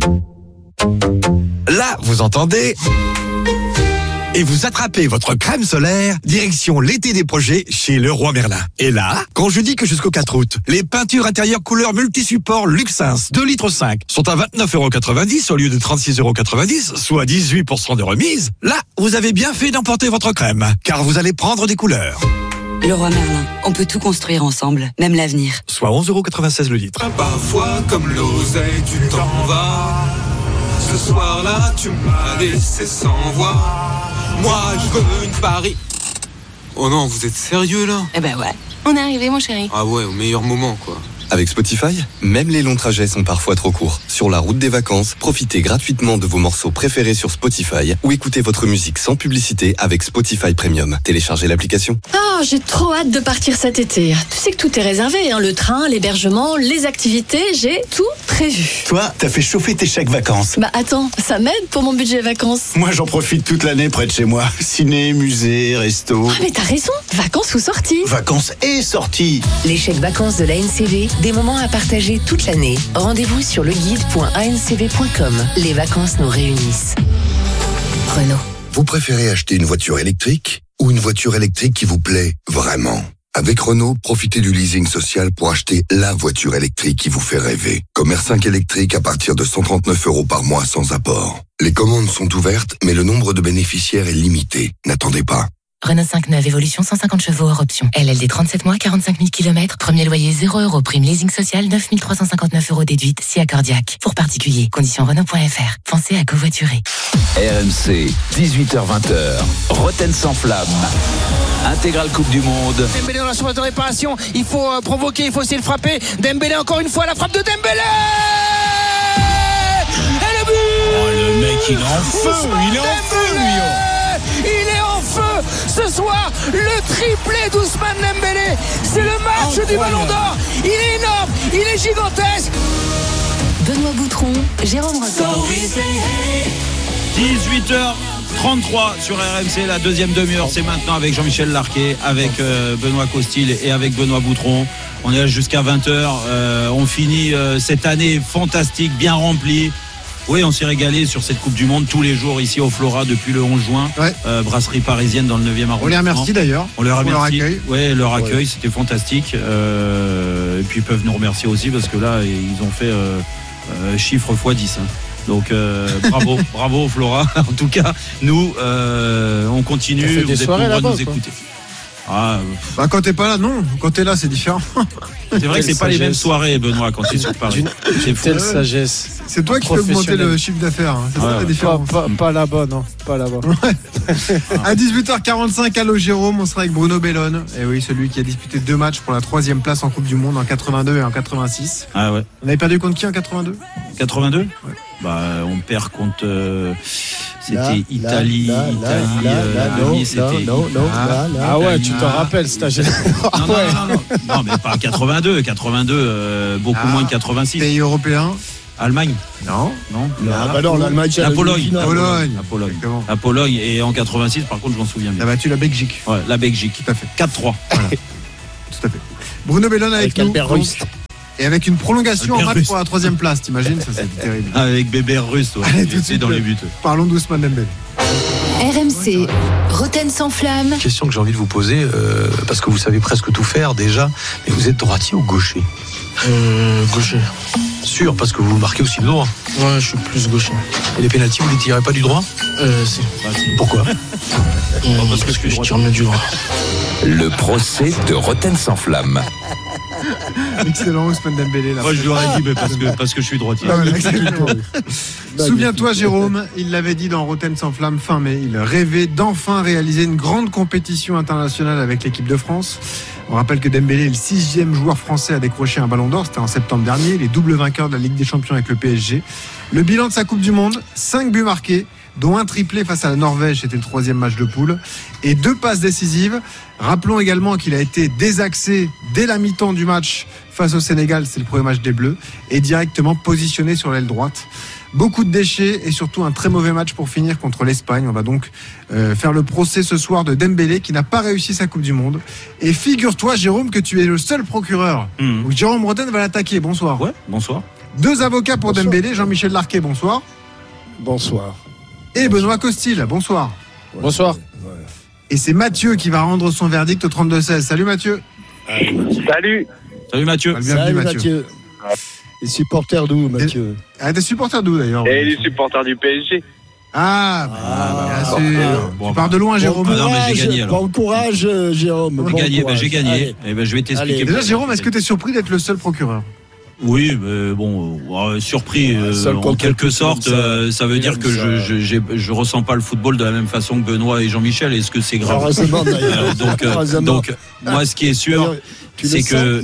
Là, vous entendez ? Et vous attrapez votre crème solaire, direction l'été des projets chez Leroy Merlin. Et là, quand je dis que jusqu'au 4 août, les peintures intérieures couleur multi-support Luxins 2,5 litres sont à 29,90 € au lieu de 36,90 €, soit 18% de remise, là, vous avez bien fait d'emporter votre crème, car vous allez prendre des couleurs. Leroy Merlin, on peut tout construire ensemble, même l'avenir. Soit 11,96 € le litre. Parfois, comme l'oseille, tu t'en vas. Ce soir-là, tu m'as laissé sans voix. Moi, je veux une Paris. Oh non, vous êtes sérieux là ? Eh ben ouais. On est arrivé, mon chéri. Ah ouais, au meilleur moment quoi. Avec Spotify, même les longs trajets sont parfois trop courts. Sur la route des vacances, profitez gratuitement de vos morceaux préférés sur Spotify ou écoutez votre musique sans publicité avec Spotify Premium. Téléchargez l'application. Oh, j'ai trop hâte de partir cet été. Tu sais que tout est réservé, hein, le train, l'hébergement, les activités, j'ai tout prévu. Toi, t'as fait chauffer tes chèques vacances. Bah attends, ça m'aide pour mon budget vacances. Moi, j'en profite toute l'année près de chez moi. Ciné, musée, resto. Ah mais t'as raison, vacances ou sorties. Vacances et sorties. Les chèques vacances de l'ANCV, des moments à partager toute l'année. Rendez-vous sur leguide.ancv.com. Les vacances nous réunissent. Renault. Vous préférez acheter une voiture électrique ou une voiture électrique qui vous plaît vraiment ? Avec Renault, profitez du leasing social pour acheter la voiture électrique qui vous fait rêver. Comme R5 électrique à partir de 139 € par mois sans apport. Les commandes sont ouvertes, mais le nombre de bénéficiaires est limité. N'attendez pas. Renault 5 neuve, évolution 150 chevaux hors option. LLD 37 mois, 45 000 km. Premier loyer 0 €. Prime leasing social 9 359 € déduite si accordiaque. Pour particulier, conditions Renault.fr. Pensez à covoiturer. RMC, 18h-20h. Roten sans flamme. Intégrale Coupe du Monde. Dembélé dans la surface de réparation. Il faut provoquer, il faut essayer de frapper. Dembélé encore une fois, la frappe de Dembélé. Et le but. Oh, le mec, il est en feu. Il est en feu, lui. Il est en feu ce soir, le triplé d'Ousmane Dembélé. C'est le match du Ballon d'Or. Il est énorme, il est gigantesque. Benoît Boutron, Jérôme Rotten. 18h33 sur RMC, la deuxième demi-heure, c'est maintenant avec Jean-Michel Larquet, avec Benoît Costil et avec Benoît Boutron. On est là jusqu'à 20h. On finit cette année fantastique, bien remplie. Oui, on s'est régalé sur cette Coupe du Monde tous les jours ici au Flora depuis le 11 juin. Ouais. Brasserie parisienne dans le 9e arrondissement. On les remercie d'ailleurs. On les remercie. Leur accueil. Ouais, leur accueil, c'était fantastique. Et puis ils peuvent nous remercier aussi parce que là, ils ont fait chiffre x10. Hein. Donc bravo, bravo au Flora. En tout cas, nous, on continue. Vous avez le droit de nous écouter. Quand t'es pas là, non. Quand t'es là, c'est différent. C'est vrai que c'est pas les mêmes soirées, Benoît, quand t'es sur Paris. C'est telle sagesse. C'est toi qui fais augmenter le chiffre d'affaires. Hein. C'est ça la différence. Pas là-bas, non. Pas là-bas. À 18h45, allô Jérôme, on sera avec Bruno Bellone. Et oui, celui qui a disputé 2 matchs pour la 3e place en Coupe du Monde en 82 et en 86. Ah ouais. On avait perdu contre qui en 82 ? 82 ? Ouais. On perd contre. C'était Italie. Ah ouais, tu t'en rappelles, stagiaire. Non, mais pas 82. 82, beaucoup moins que 86. Pays européen. Allemagne. Non. l'Allemagne. La Pologne. La Pologne. Et en 86, par contre, je m'en souviens bien. T'as battu la Belgique. Ouais, la Belgique. Tout à fait. 4-3. Voilà. Tout à fait. Bruno Bellone avec nous. Et avec une prolongation en match pour la 3e place, t'imagines, ça c'est terrible. Avec Bébert Russe, Allez, tout de suite dans les buts. Parlons d'Ousmane Dembélé. RMC, Roten sans flamme. Question que j'ai envie de vous poser, parce que vous savez presque tout faire déjà, mais vous êtes droitier ou gaucher ? Gaucher. Sûr, parce que vous marquez aussi le droit. Ouais, je suis plus gaucher. Et les pénaltys, vous ne les tirez pas du droit ? Si. Pourquoi ? Parce que je tire mieux du droit. Le procès de Roten sans flamme. Excellent, Ousmane Dembélé. Moi, je lui aurais dit, mais parce que je suis droitier. Souviens-toi, Jérôme, il l'avait dit dans Roten sans flamme fin mai, il rêvait d'enfin réaliser une grande compétition internationale avec l'équipe de France. On rappelle que Dembélé est le 6e joueur français à décrocher un ballon d'or, c'était en septembre dernier, il est double vainqueur de la Ligue des Champions avec le PSG. Le bilan de sa Coupe du Monde, 5 buts marqués, dont un triplé face à la Norvège, c'était le 3e match de poule, et 2 passes décisives. Rappelons également qu'il a été désaxé dès la mi-temps du match face au Sénégal, c'est le premier match des Bleus, et directement positionné sur l'aile droite. Beaucoup de déchets et surtout un très mauvais match pour finir contre l'Espagne. On va donc faire le procès ce soir de Dembélé qui n'a pas réussi sa Coupe du Monde. Et figure-toi, Jérôme, que tu es le seul procureur. Donc Jérôme Roten va l'attaquer. Bonsoir. Ouais, bonsoir. 2 avocats pour Dembélé. Jean-Michel Larquet, bonsoir. Bonsoir. Et Benoît Costil, bonsoir. Bonsoir. Et c'est Mathieu qui va rendre son verdict au 32-16. Salut Mathieu. Salut. Salut Mathieu. Bienvenue Mathieu. Les supporters d'où, Mathieu ? Des supporters d'où d'ailleurs ? Et les supporters du PSG. Bien sûr. Tu pars de loin, Jérôme. Non, mais j'ai gagné alors. Bon courage, Jérôme. J'ai gagné. Et je vais t'expliquer. Déjà, Jérôme, est-ce que tu es surpris d'être le seul procureur ? Oui, mais surpris en quelque sorte. Ça veut dire que je ressens pas le football de la même façon que Benoît et Jean-Michel. Est-ce que c'est grave ? Donc, moi, ce qui est sûr, c'est que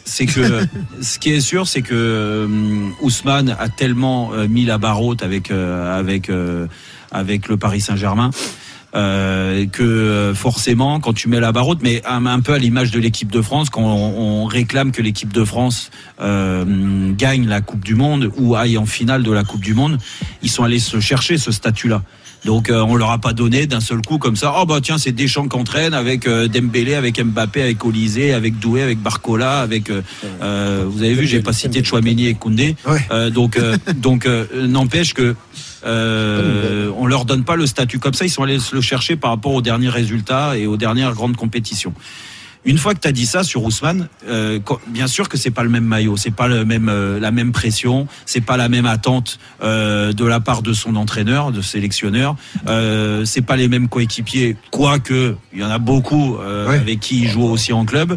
Ousmane a tellement mis la barre haute avec le Paris Saint-Germain. Que forcément quand tu mets la barre haute, mais un peu à l'image de l'équipe de France, quand on réclame que l'équipe de France gagne la Coupe du Monde ou aille en finale de la Coupe du Monde, ils sont allés se chercher ce statut-là. Donc on leur a pas donné d'un seul coup comme ça. Oh bah tiens, c'est Deschamps qui entraîne avec Dembélé, avec Mbappé, avec Olysée, avec Doué, avec Barcola, avec vous avez vu, j'ai pas cité Tchouaméni et Koundé. Donc n'empêche que on leur donne pas le statut comme ça, ils sont allés se le chercher par rapport aux derniers résultats et aux dernières grandes compétitions. Une fois que tu as dit ça sur Ousmane, bien sûr que c'est pas le même maillot, c'est pas la même pression, c'est pas la même attente de la part de son entraîneur, de sélectionneur, c'est pas les mêmes coéquipiers, quoique il y en a beaucoup avec qui il joue aussi en club.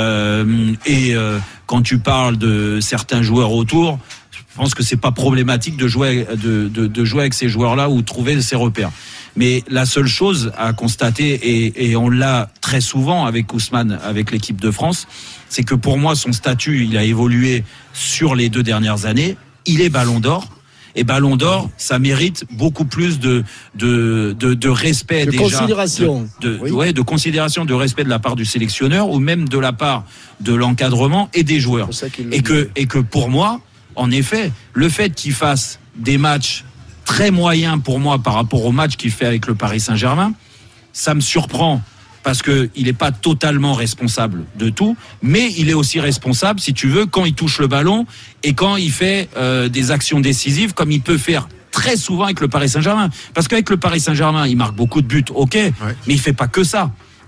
Quand tu parles de certains joueurs autour, je pense que c'est pas problématique de jouer avec ces joueurs-là ou de trouver ses repères. Mais la seule chose à constater, et on l'a très souvent avec Ousmane, avec l'équipe de France, c'est que pour moi, son statut, il a évolué sur les 2 dernières années. Il est Ballon d'Or. Et Ballon d'Or, ça mérite beaucoup plus de respect de déjà. Considération. De considération, de respect de la part du sélectionneur ou même de la part de l'encadrement et des joueurs. Et que pour moi, en effet, le fait qu'il fasse des matchs très moyen pour moi par rapport au match qu'il fait avec le Paris Saint-Germain, ça me surprend parce que il n'est pas totalement responsable de tout, mais il est aussi responsable, si tu veux, quand il touche le ballon et quand il fait des actions décisives comme il peut faire très souvent avec le Paris Saint-Germain. Parce qu'avec le Paris Saint-Germain, il marque beaucoup de buts, mais il fait pas que ça.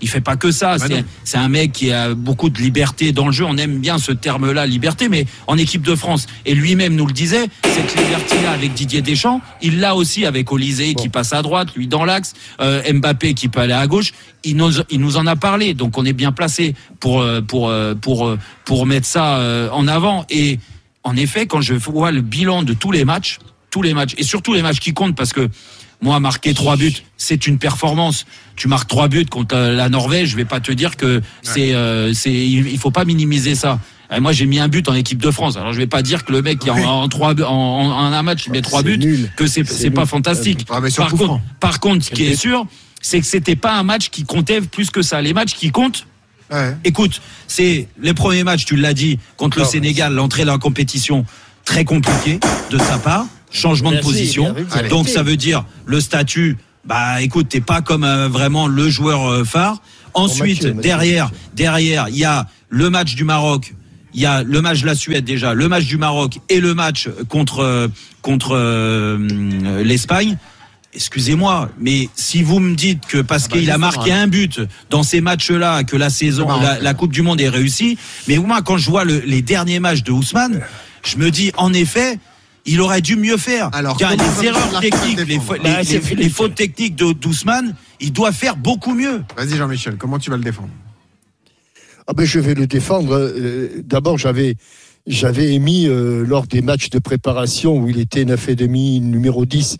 Il fait pas que ça. C'est un mec qui a beaucoup de liberté dans le jeu. On aime bien ce terme-là, liberté, mais en équipe de France. Et lui-même nous le disait, cette liberté-là avec Didier Deschamps, il l'a aussi avec Olysée qui passe à droite, lui dans l'axe, Mbappé qui peut aller à gauche. Il nous en a parlé. Donc on est bien placé pour mettre ça en avant. Et en effet, quand je vois le bilan de tous les matchs, et surtout les matchs qui comptent, parce que moi, marquer 3 buts, c'est une performance. Tu marques 3 buts contre la Norvège, je vais pas te dire que il faut pas minimiser ça. Et moi, j'ai mis un but en équipe de France. Alors, je vais pas dire que le mec qui en un match, il met 3 buts, que c'est pas fantastique. Par contre, ce qui est sûr, c'est que c'était pas un match qui comptait plus que ça. Les matchs qui comptent, écoute, c'est les premiers matchs, tu l'as dit, contre le Sénégal, l'entrée dans la compétition, très compliquée de sa part. Changement de position, donc ça veut dire le statut. Bah, écoute, t'es pas comme vraiment le joueur phare. Ensuite, derrière, il y a le match du Maroc, il y a le match de la Suède déjà, le match du Maroc et le match contre l'Espagne. Excusez-moi, mais si vous me dites que parce qu'il a marqué un but dans ces matchs-là, que la saison, la Coupe du Monde est réussie, mais moi, quand je vois les derniers matchs de Ousmane, je me dis, en effet, il aurait dû mieux faire. Alors, les erreurs techniques, les fautes techniques d'Ousmane, il doit faire beaucoup mieux. Vas-y Jean-Michel, comment tu vas le défendre? Je vais le défendre. D'abord, j'avais émis lors des matchs de préparation où il était 9,5, numéro 10,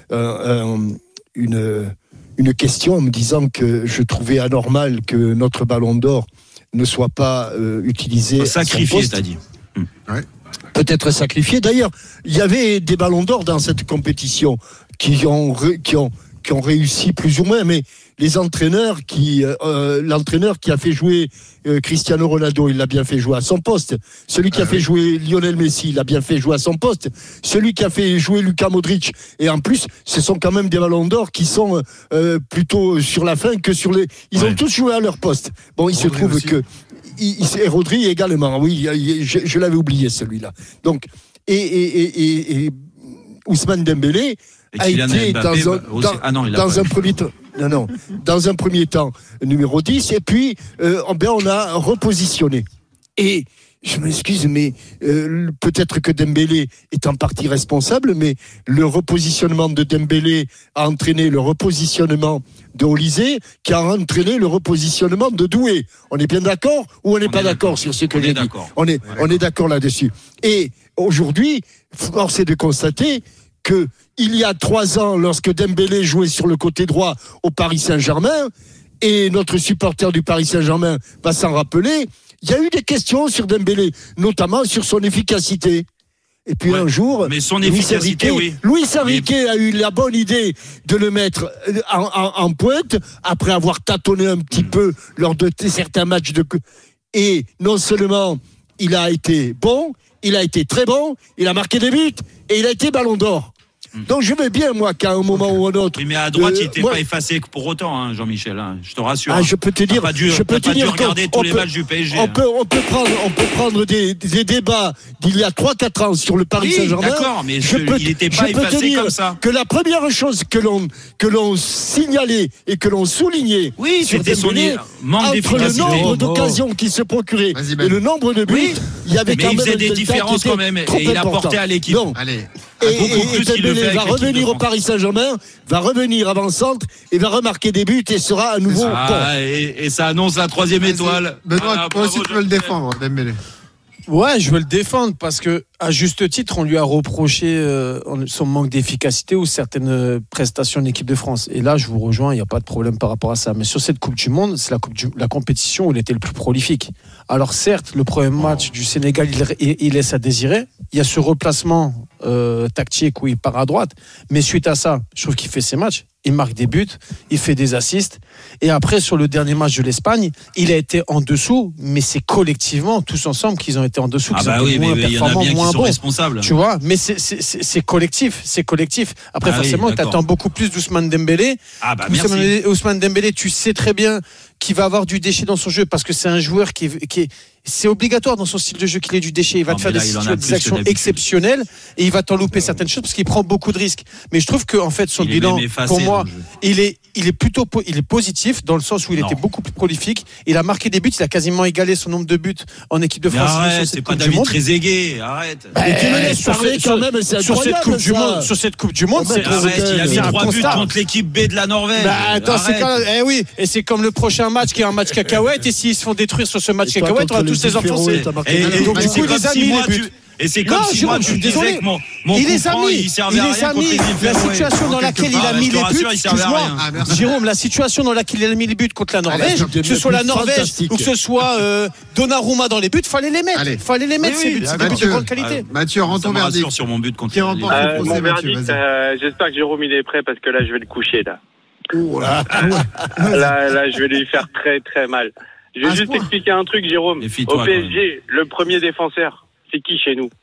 une question en me disant que je trouvais anormal que notre ballon d'or ne soit pas utilisé. Sacrifié, t'as dit. Ouais. Peut-être sacrifié. D'ailleurs, il y avait des ballons d'or dans cette compétition qui ont réussi plus ou moins, mais les entraîneurs l'entraîneur qui a fait jouer Cristiano Ronaldo, il l'a bien fait jouer à son poste. Celui qui a fait jouer Lionel Messi, il l'a bien fait jouer à son poste. Celui qui a fait jouer Luka Modric, et en plus, ce sont quand même des ballons d'or qui sont plutôt sur la fin que sur les. Ils ont tous joué à leur poste. Bon, il se trouve aussi que. Et Rodri également, oui, je l'avais oublié celui-là. Donc, et Ousmane Dembélé a été dans un premier temps. Non, dans un premier temps, numéro 10, et puis on a repositionné. Et je m'excuse, mais peut-être que Dembélé est en partie responsable, mais le repositionnement de Dembélé a entraîné le repositionnement de Olysée, qui a entraîné le repositionnement de Doué. On est bien d'accord ou on n'est pas d'accord sur ce que j'ai dit? On est d'accord là-dessus. Et aujourd'hui, force est de constater que il y a 3 ans, lorsque Dembélé jouait sur le côté droit au Paris Saint-Germain, et notre supporter du Paris Saint-Germain va s'en rappeler, il y a eu des questions sur Dembélé, notamment sur son efficacité. Et puis un jour, mais son efficacité, Luis Enrique a eu la bonne idée de le mettre en pointe, après avoir tâtonné un petit peu lors de certains matchs et non seulement il a été bon, il a été très bon, il a marqué des buts et il a été ballon d'or. Donc je veux bien, moi, qu'à un moment ou un autre. Oui, mais à droite, il n'était pas effacé pour autant, hein, Jean-Michel. Hein, je te rassure. Je peux te dire. Je peux te dire regarder tous les matchs du PSG. On peut prendre des débats d'il y a 3-4 ans sur le Paris Saint-Germain. D'accord, mais il n'était pas effacé comme ça. Que la première chose que l'on signalait et que l'on soulignait, c'était son manque d'efficacité. Entre le nombre d'occasions qu'il se procurait et le nombre de buts, il y avait quand même. Mais il faisait des différences quand même, et il apportait à l'équipe. Allez. Et Dembélé va revenir au Paris Saint-Germain, va revenir avant-centre et va remarquer des buts et sera à nouveau bon. Et ça annonce la 3e étoile. Benoît, toi aussi tu veux le défendre, Dembélé. Ouais, je veux le défendre parce que, à juste titre, on lui a reproché son manque d'efficacité ou certaines prestations de l'équipe de France. Et là, je vous rejoins, il n'y a pas de problème par rapport à ça. Mais sur cette Coupe du Monde, c'est la compétition où il était le plus prolifique. Alors certes, le premier match du Sénégal, il laisse à désirer. Il y a ce replacement tactique où il part à droite. Mais suite à ça, je trouve qu'il fait ses matchs. Il marque des buts, il fait des assists. Et après, sur le dernier match de l'Espagne, il a été en dessous, mais c'est collectivement, tous ensemble, qu'ils ont été en dessous, qu'ils ont été moins performants, moins bons. Responsables. Tu vois, mais c'est collectif, c'est collectif. Après, forcément, tu attends beaucoup plus d'Ousmane Dembélé. Merci. Ousmane Dembélé, tu sais très bien qui va avoir du déchet dans son jeu parce que c'est un joueur c'est obligatoire dans son style de jeu qu'il ait du déchet. Il va te faire des actions exceptionnelles et il va t'en louper certaines choses parce qu'il prend beaucoup de risques. Mais je trouve que en fait son bilan, pour moi, il est positif dans le sens où il était beaucoup plus prolifique. Il a marqué des buts, il a quasiment égalé son nombre de buts en équipe de France. Arrête, c'est pas David Trezeguet, arrête. Sur cette Coupe du Monde, il a mis 3 buts contre l'équipe B de la Norvège. Oui, et c'est comme le prochain match qui est un match cacahuète. Et s'ils se font détruire sur ce match cacahuète, on va tous les enfoncer. Et donc du coup, les amis, et c'est comme si moi, je suis désolé. Il les a mis. La situation dans laquelle il a mis les buts, excuse-moi, Jérôme, la situation dans laquelle il a mis les buts contre la Norvège, que ce soit la Norvège ou que ce soit Donnarumma dans les buts, fallait les mettre. Fallait les mettre ces buts. C'est des buts de grande qualité. Mathieu, rends ton verdict sur mon but contre mon verdict. J'espère que Jérôme il est prêt parce que là, je vais le coucher là. Là, je vais lui faire très très mal. Je vais juste expliquer un truc, Jérôme. Au PSG, le premier défenseur, c'est qui chez nous?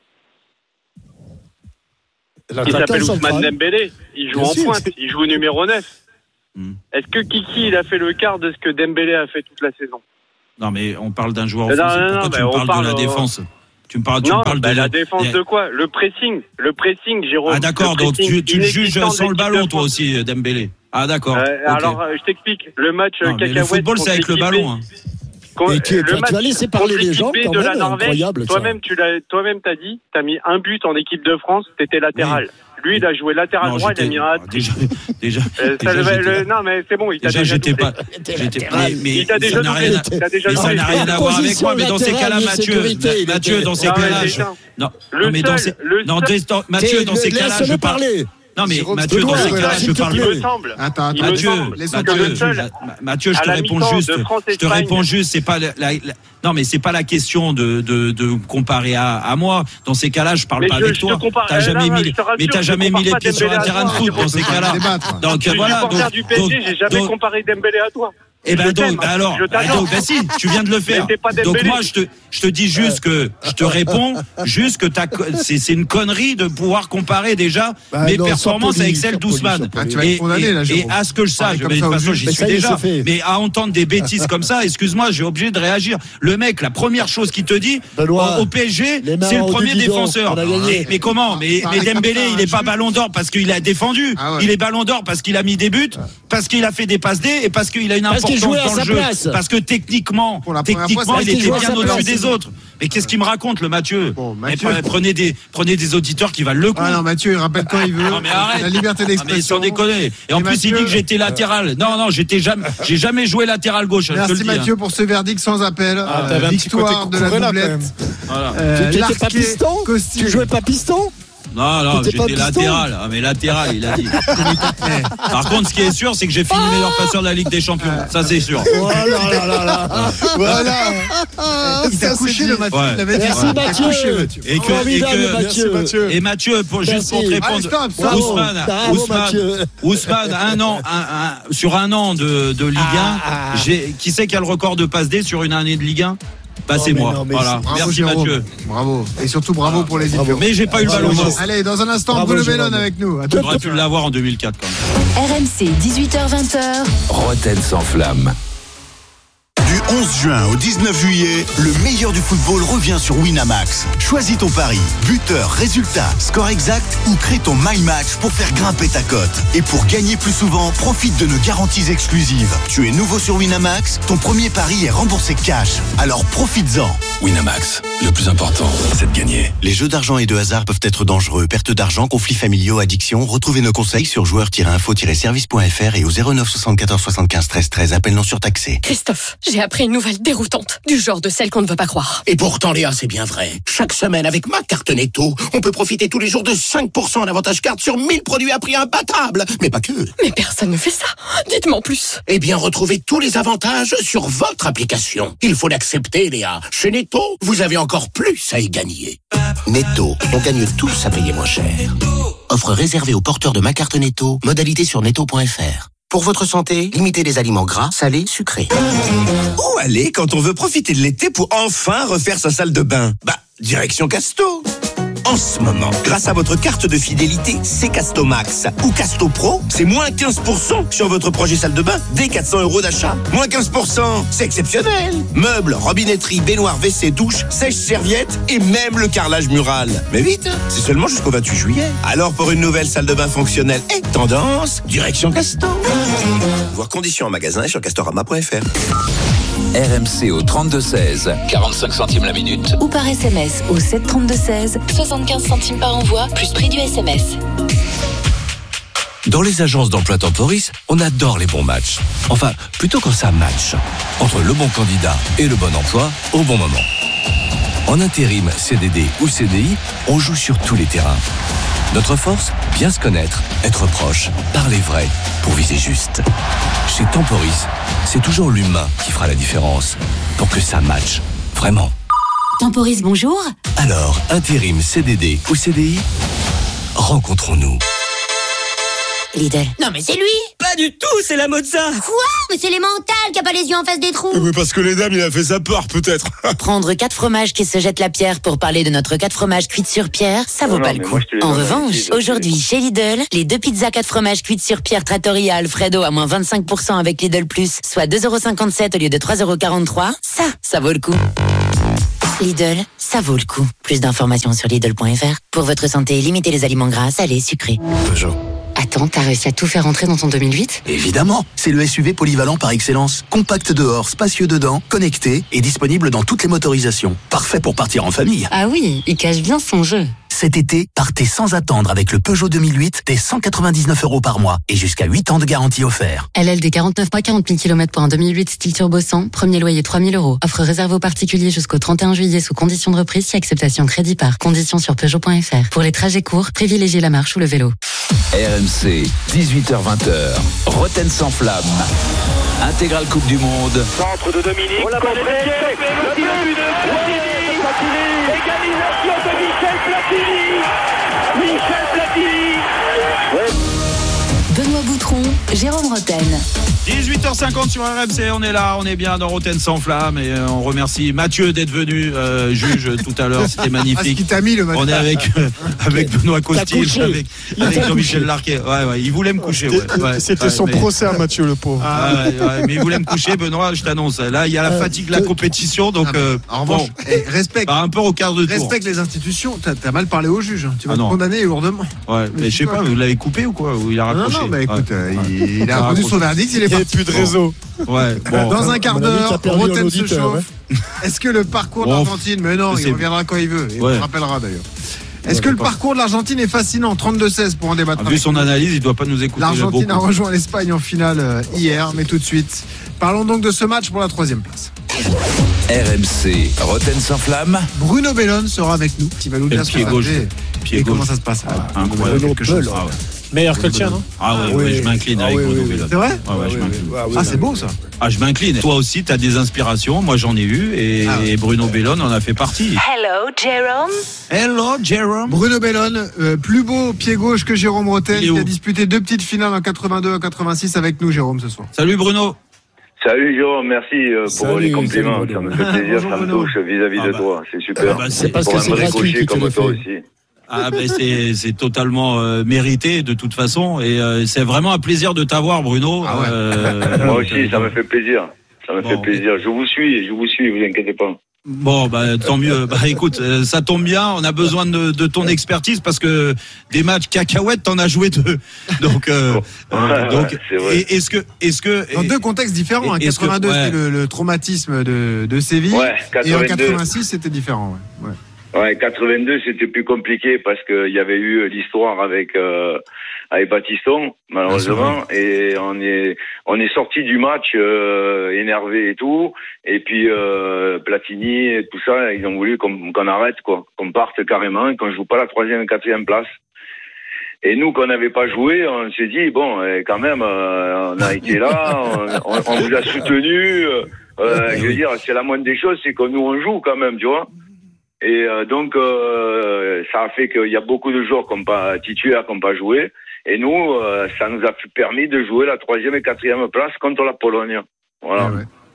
Il s'appelle Ousmane Dembélé. Il joue en pointe. Il joue au numéro 9. Est-ce que Kiki il a fait le quart de ce que Dembélé a fait toute la saison? Non, mais on parle d'un joueur offensif. Pourquoi tu me parles de la défense? Tu me parles de la défense de quoi? Le pressing, Jérôme. Ah d'accord, donc tu le juges sans le ballon, toi aussi, Dembélé. Ah d'accord. Alors, je t'explique. Le match cacahuète. Le football, c'est avec le ballon. Tu vas laisser parler les gens quand même, incroyable. Toi-même, t'as dit, t'as mis un but en équipe de France, t'étais latéral. Lui, il a joué latéral droit, il a mis un hat-trick. Déjà. Non, mais c'est bon, il t'a déjà j'étais pas. Mais ça n'a rien à voir avec moi. Mais dans ces cas-là, Mathieu, dans ces cas-là, Mathieu, dans ces cas-là, je parle. Non mais Mathieu, dans ces cas-là, je parle plus. Mathieu, je te réponds juste. C'est pas non mais c'est pas la question de comparer à moi. Dans ces cas-là, je parle pas avec toi. T'as jamais mis les pieds sur un terrain de foot dans ces cas-là. Donc voilà. J'ai jamais comparé Dembélé à toi. Eh ben donc, si, tu viens de le faire. Donc moi, je te dis juste que, je te réponds juste que c'est une connerie de pouvoir comparer déjà mes performances avec celles d'Ousmane. Et à ce que je sache, de toute façon, j'y suis déjà. Mais à entendre des bêtises comme ça, excuse-moi, j'ai obligé de réagir. Le mec, la première chose qu'il te dit, au PSG, c'est le premier défenseur. Mais comment? Mais Dembélé, il est pas ballon d'or parce qu'il a défendu. Il est ballon d'or parce qu'il a mis des buts, parce qu'il a fait des passes D et parce qu'il a une importance dans le jeu. Parce que techniquement, il était bien au-dessus des autres. Mais qu'est-ce qu'il me raconte, le Mathieu? Prenez des auditeurs qui valent le coup. Ah non, Mathieu, il rappelle quand il veut. Non, mais arrête. La liberté d'expression. Mais sans déconner. Et en plus, il dit que j'étais latéral. Non, j'ai jamais joué latéral gauche. Merci Mathieu pour ce verdict sans appel. Victoire de la doublette. Tu n'étais pas piston? Tu jouais pas piston? Non, j'étais latéral. Ah, mais latéral, il a dit. Par contre, ce qui est sûr, c'est que j'ai fini meilleur passeur de la Ligue des Champions. Ça, c'est sûr. Voilà. Il t'a couché le Mathieu. Merci Mathieu. Et Mathieu, juste pour te répondre, Ousmane, sur un an de Ligue 1, qui c'est qui a le record de passe D sur une année de Ligue 1? Bah c'est moi. Voilà. Merci Mathieu. Bravo. Et surtout bravo pour les interviews. Mais j'ai pas eu le ballon d'or. Allez, dans un instant, Bruno Bellone avec nous. Tu aurais pu l'avoir en 2004 quand même. RMC 18h20. Rotten sans flamme. Du 11 juin au 19 juillet, le meilleur du football revient sur Winamax. Choisis ton pari, buteur, résultat, score exact ou crée ton My Match pour faire grimper ta cote. Et pour gagner plus souvent, profite de nos garanties exclusives. Tu es nouveau sur Winamax, ton premier pari est remboursé cash. Alors profites-en. Winamax, le plus important, c'est de gagner. Les jeux d'argent et de hasard peuvent être dangereux. Perte d'argent, conflits familiaux, addiction. Retrouvez nos conseils sur joueurs-info-service.fr et au 09 74 75 13 13. Appel non surtaxé. Christophe, j'ai appris une nouvelle déroutante, du genre de celle qu'on ne veut pas croire. Et pourtant, Léa, c'est bien vrai. Chaque semaine, avec ma carte Netto, on peut profiter tous les jours de 5% en avantage carte sur 1000 produits à prix imbattable. Mais pas que. Mais personne ne fait ça. Dites-moi en plus. Eh bien, retrouvez tous les avantages sur votre application. Il faut l'accepter, Léa. Chez Netto, vous avez encore plus à y gagner. Netto, on gagne tous à payer moins cher. Offre réservée aux porteurs de ma carte Netto. Modalité sur netto.fr. Pour votre santé, limitez les aliments gras, salés, sucrés. Où aller quand on veut profiter de l'été pour enfin refaire sa salle de bain? Direction Casto. en ce moment. Grâce à votre carte de fidélité C-Castomax ou Casto Pro, c'est moins 15% sur votre projet salle de bain dès 400 € d'achat. Moins 15%, c'est exceptionnel. Meubles, robinetterie, baignoire, WC, douche, sèche-serviette et même le carrelage mural. Mais vite, c'est seulement jusqu'au 28 juillet. Alors pour une nouvelle salle de bain fonctionnelle et tendance, direction Casto. Voir conditions en magasin et sur castorama.fr. RMC au 32-16, 45 centimes la minute. Ou par SMS au 732-16, 75 centimes par envoi, plus prix du SMS. Dans les agences d'emploi Temporis, on adore les bons matchs. Enfin, plutôt quand ça match. Entre le bon candidat et le bon emploi, au bon moment. En intérim, CDD ou CDI, on joue sur tous les terrains. Notre force, bien se connaître, être proche, parler vrai, pour viser juste. Chez Temporis, c'est toujours l'humain qui fera la différence, pour que ça matche, vraiment. Temporis, bonjour. Alors, intérim, CDD ou CDI, rencontrons-nous. Lidl. Non mais c'est lui. Pas du tout, c'est la Mozza. Quoi? Mais c'est l'Emmental qui a pas les yeux en face des trous. Mais parce que les dames, il a fait sa peur peut-être. Prendre 4 fromages qui se jettent la pierre pour parler de notre 4 fromages cuites sur pierre, ça vaut pas le coup. En revanche, aujourd'hui chez Lidl, les 2 pizzas 4 fromages cuites sur pierre Trattoria Alfredo à moins 25% avec Lidl Plus, soit 2,57 € au lieu de 3,43 €, ça vaut le coup. Lidl, ça vaut le coup. Plus d'informations sur Lidl.fr. Pour votre santé, limitez les aliments gras, salés, sucrés. Peugeot. Attends, t'as réussi à tout faire entrer dans ton 2008 ? Évidemment, c'est le SUV polyvalent par excellence. Compact dehors, spacieux dedans, connecté et disponible dans toutes les motorisations. Parfait pour partir en famille. Ah oui, il cache bien son jeu. Cet été, partez sans attendre avec le Peugeot 2008 dès 199 € par mois et jusqu'à 8 ans de garantie offert. LLD 49 mois, 40 000 km pour un 2008 style turbo 100, premier loyer 3 000 €. Offre réservée aux particuliers jusqu'au 31 juillet sous condition de reprise si acceptation crédit par. Conditions sur Peugeot.fr. Pour les trajets courts, privilégiez la marche ou le vélo. RMC, 18h-20h, Rotten sans flamme. Intégrale Coupe du Monde. Centre de Dominique. On l'a pas égalisation de Michel Platini. Michel Platini. Benoît Boutron, Jérôme Rotten. 18h50 sur RMC, on est là, on est bien dans Rotten sans flamme et on remercie Mathieu d'être venu juge tout à l'heure, c'était magnifique. Ah, ce qui t'a mis le Mathieu. On est avec Benoît Costil, avec Jean-Michel Larquet. Ouais, il voulait me coucher. C'était son procès à Mathieu, le pauvre. Mais il voulait me coucher, Benoît, je t'annonce. Là, il y a la fatigue de la compétition, donc en revanche, respecte. Un peu au quart de tour. Respecte les institutions. T'as mal parlé au juge. Tu vas te condamner lourdement. Ouais, mais je sais pas, vous l'avez coupé ou quoi? Ou il a raccroché? Non, mais écoute, il a rendu son verdict, il est parti. Plus de réseau. Ouais, bon. Dans un quart d'heure, Rotten se chauffe. Est-ce que le parcours de l'Argentine, mais non, il reviendra quand il veut, il me rappellera d'ailleurs. Est-ce que le parcours de l'Argentine est fascinant? 32-16 pour en débattre. Vu son analyse, il ne doit pas nous écouter. L'Argentine a rejoint l'Espagne en finale hier, mais tout de suite. Parlons donc de ce match pour la 3e place. RMC, Rotten sans flamme. Bruno Bellone sera avec nous. Il va nous dire ce que ça fait et comment ça se passe. Incroyable, quelque chose. Meilleur que le tien, non? Ah oui, je m'incline avec Bruno Bellone. C'est vrai? Ouais, je m'incline. Ah, c'est beau ça. Ah, je m'incline. Toi aussi, tu as des inspirations. Moi, j'en ai eu. Et Bruno Bellone en a fait partie. Hello, Jérôme. Bruno Bellone, plus beau pied gauche que Jérôme Rotten, qui a disputé 2 petites finales en 82 et 86 avec nous, Jérôme, ce soir. Salut Bruno. Salut Jérôme, merci pour les compliments. Ça me fait plaisir, ça me touche vis-à-vis de toi. C'est super. C'est parce que c'est gratuit que tu le fais. Aussi. Ah ben c'est totalement mérité de toute façon et c'est vraiment un plaisir de t'avoir Bruno. Moi aussi ça me fait plaisir. Fait plaisir. Je vous suis, vous inquiétez pas. Bon bah tant mieux. Bah écoute, ça tombe bien, on a besoin de ton expertise parce que des matchs cacahuètes t'en as joué 2. Donc c'est vrai. Et est-ce que dans 2 contextes différents, en 82 c'était le traumatisme de Séville et en 86 c'était différent. Ouais, 82 c'était plus compliqué parce que il y avait eu l'histoire avec Battiston malheureusement et on est sorti du match énervé et tout et puis Platini et tout ça ils ont voulu qu'on arrête quoi, qu'on parte carrément et qu'on joue pas la 3e et 4e place. Et nous, qu'on n'avait pas joué, on s'est dit bon, quand même, on a été là, on vous a soutenu. Je veux dire, c'est la moindre des choses, c'est que nous on joue quand même, tu vois. Et donc, ça a fait qu'il y a beaucoup de joueurs titulaires qui n'ont pas joué. Et nous, ça nous a permis de jouer la 3e et 4e place contre la Pologne. Voilà.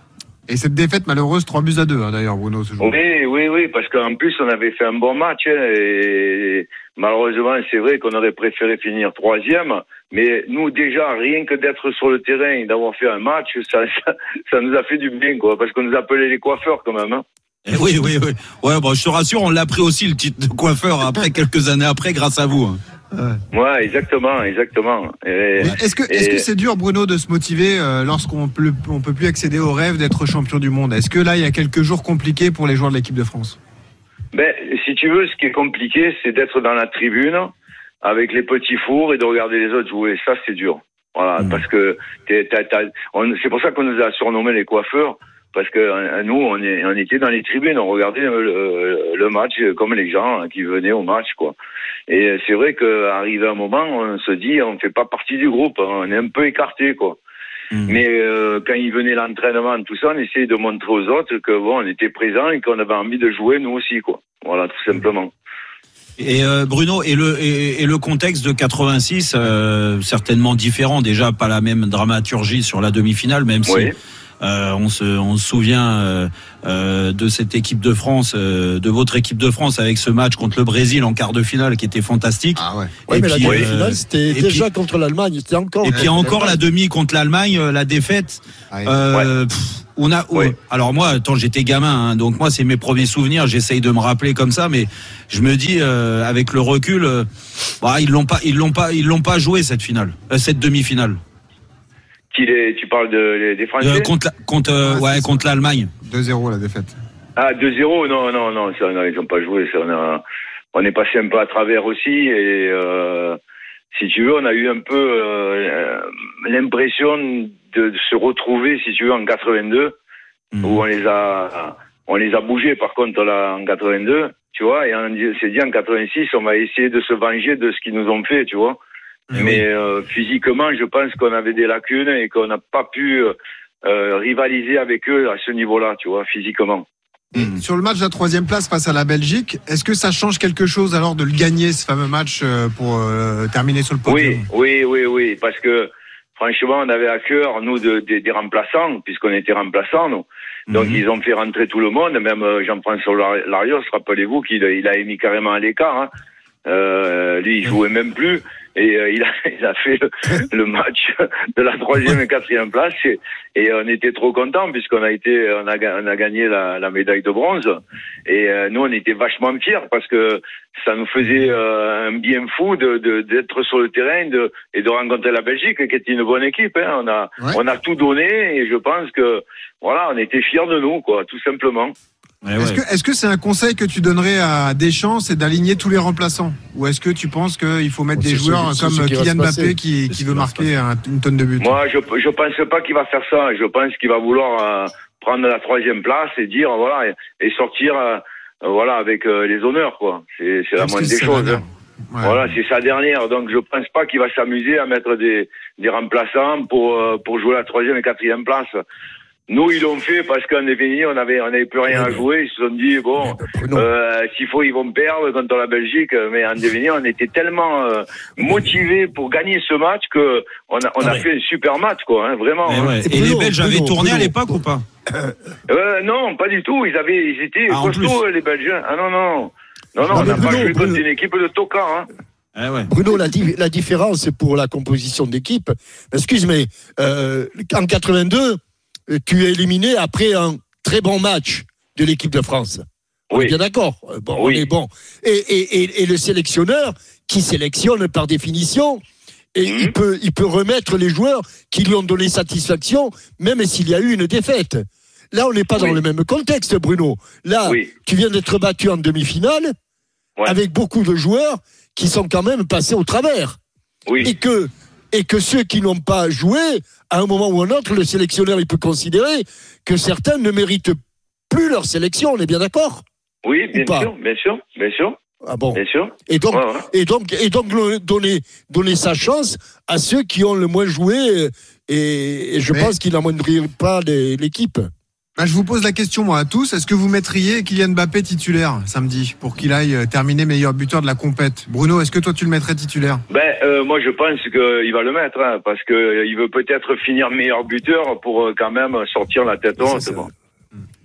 Et cette défaite malheureuse, 3-2 d'ailleurs, Bruno, ce jour. Oui, parce qu'en plus, on avait fait un bon match. Et malheureusement, c'est vrai qu'on aurait préféré finir 3e. Mais nous, déjà, rien que d'être sur le terrain et d'avoir fait un match, ça nous a fait du bien, quoi. Parce qu'on nous appelait les coiffeurs, quand même. Hein. Oui. Ouais, bon, je te rassure, on l'a pris aussi, le titre de coiffeur, après, quelques années après, grâce à vous. Hein. Ouais, exactement. Est-ce que c'est dur, Bruno, de se motiver lorsqu'on peut plus accéder au rêve d'être champion du monde? Est-ce que là, il y a quelques jours compliqués pour les joueurs de l'équipe de France? Si tu veux, ce qui est compliqué, c'est d'être dans la tribune avec les petits fours et de regarder les autres jouer. Ça, c'est dur. Voilà, parce que c'est pour ça qu'on nous a surnommé les coiffeurs. Parce que nous, on était dans les tribunes, on regardait le match comme les gens qui venaient au match, quoi. Et c'est vrai qu'arrivé un moment, on se dit, on fait pas partie du groupe, on est un peu écarté, quoi. Mais quand il venait l'entraînement, tout ça, on essayait de montrer aux autres que bon, on était présents et qu'on avait envie de jouer nous aussi, quoi. Voilà, tout simplement. Et Bruno, et le contexte de 86, certainement différent, déjà pas la même dramaturgie sur la demi-finale, même si. On se souvient de cette équipe de France, de votre équipe de France avec ce match contre le Brésil en quart de finale qui était fantastique. Mais la demi-finale c'était déjà contre l'Allemagne, c'était encore. Et puis encore la demi contre l'Allemagne, la défaite. Alors moi, j'étais gamin, hein, donc moi c'est mes premiers souvenirs. J'essaye de me rappeler comme ça, mais je me dis avec le recul, ils l'ont pas joué cette finale, cette demi-finale. Tu parles des Français contre l'Allemagne. 2-0 la défaite. 2-0, non, ça, non, ils n'ont pas joué. Ça, on est passé un peu à travers aussi. Et si tu veux, on a eu un peu l'impression de se retrouver, si tu veux, en 82, où on les a bougés. Par contre, là, en 82, tu vois, et on s'est dit en 86, on va essayer de se venger de ce qu'ils nous ont fait, tu vois. Mais physiquement, je pense qu'on avait des lacunes et qu'on n'a pas pu rivaliser avec eux à ce niveau-là, tu vois, physiquement. Sur le match de la 3e place face à la Belgique, est-ce que ça change quelque chose alors de le gagner, ce fameux match, pour terminer sur le podium? Oui, parce que franchement, on avait à cœur, nous, des remplaçants, puisqu'on était remplaçants, nous. Donc, ils ont fait rentrer tout le monde, même Jean-François Larios, rappelez-vous qu'il a émis carrément à l'écart, hein. Lui, il jouait même plus. Et il a fait le match de la 3e et 4e place et on était trop contents puisqu'on a gagné la médaille de bronze et nous on était vachement fiers parce que ça nous faisait un bien fou d'être sur le terrain et de rencontrer la Belgique qui était une bonne équipe, hein. On a tout donné et je pense que voilà, on était fiers de nous, quoi, tout simplement. Est-ce que c'est un conseil que tu donnerais à Deschamps, c'est d'aligner tous les remplaçants? Ou est-ce que tu penses qu'il faut mettre des joueurs comme Kylian Mbappé qui veut marquer une tonne de buts? Moi, je pense pas qu'il va faire ça. Je pense qu'il va vouloir prendre la 3e place et dire voilà et sortir avec les honneurs, quoi. C'est la moindre des choses. Hein. Ouais. Voilà, c'est sa dernière. Donc je pense pas qu'il va s'amuser à mettre des remplaçants pour jouer la 3e et 4e place. Nous, ils l'ont fait parce qu'en défini, on avait plus rien à jouer. Ils se sont dit, bon, s'il faut, ils vont perdre contre la Belgique. Mais en défini, on était tellement motivés pour gagner ce match que on a fait un super match, quoi, hein, vraiment. Hein. Et les Belges avaient tourné à l'époque ou pas? Non, pas du tout. Ils étaient costauds, les Belges. Ah non, on n'a pas joué contre une équipe de tocards, hein. Bruno, la différence pour la composition d'équipe, excuse, mais en 82, tu es éliminé après un très bon match de l'équipe de France. On est bien d'accord. On est bon. Et le sélectionneur qui sélectionne par définition, et il peut remettre les joueurs qui lui ont donné satisfaction, même s'il y a eu une défaite. Là, on n'est pas dans le même contexte, Bruno. Là, tu viens d'être battu en demi-finale avec beaucoup de joueurs qui sont quand même passés au travers. Et que ceux qui n'ont pas joué, à un moment ou un autre, le sélectionneur, il peut considérer que certains ne méritent plus leur sélection. On est bien d'accord? Oui, bien sûr. Ah bon? Bien sûr. Et donc donner sa chance à ceux qui ont le moins joué et je pense qu'il n'amoindrit pas l'équipe. Je vous pose la question, moi, à tous. Est-ce que vous mettriez Kylian Mbappé titulaire samedi pour qu'il aille terminer meilleur buteur de la compète? Bruno, est-ce que toi tu le mettrais titulaire? Moi je pense qu'il va le mettre, hein, parce qu'il veut peut-être finir meilleur buteur pour quand même sortir la tête haute.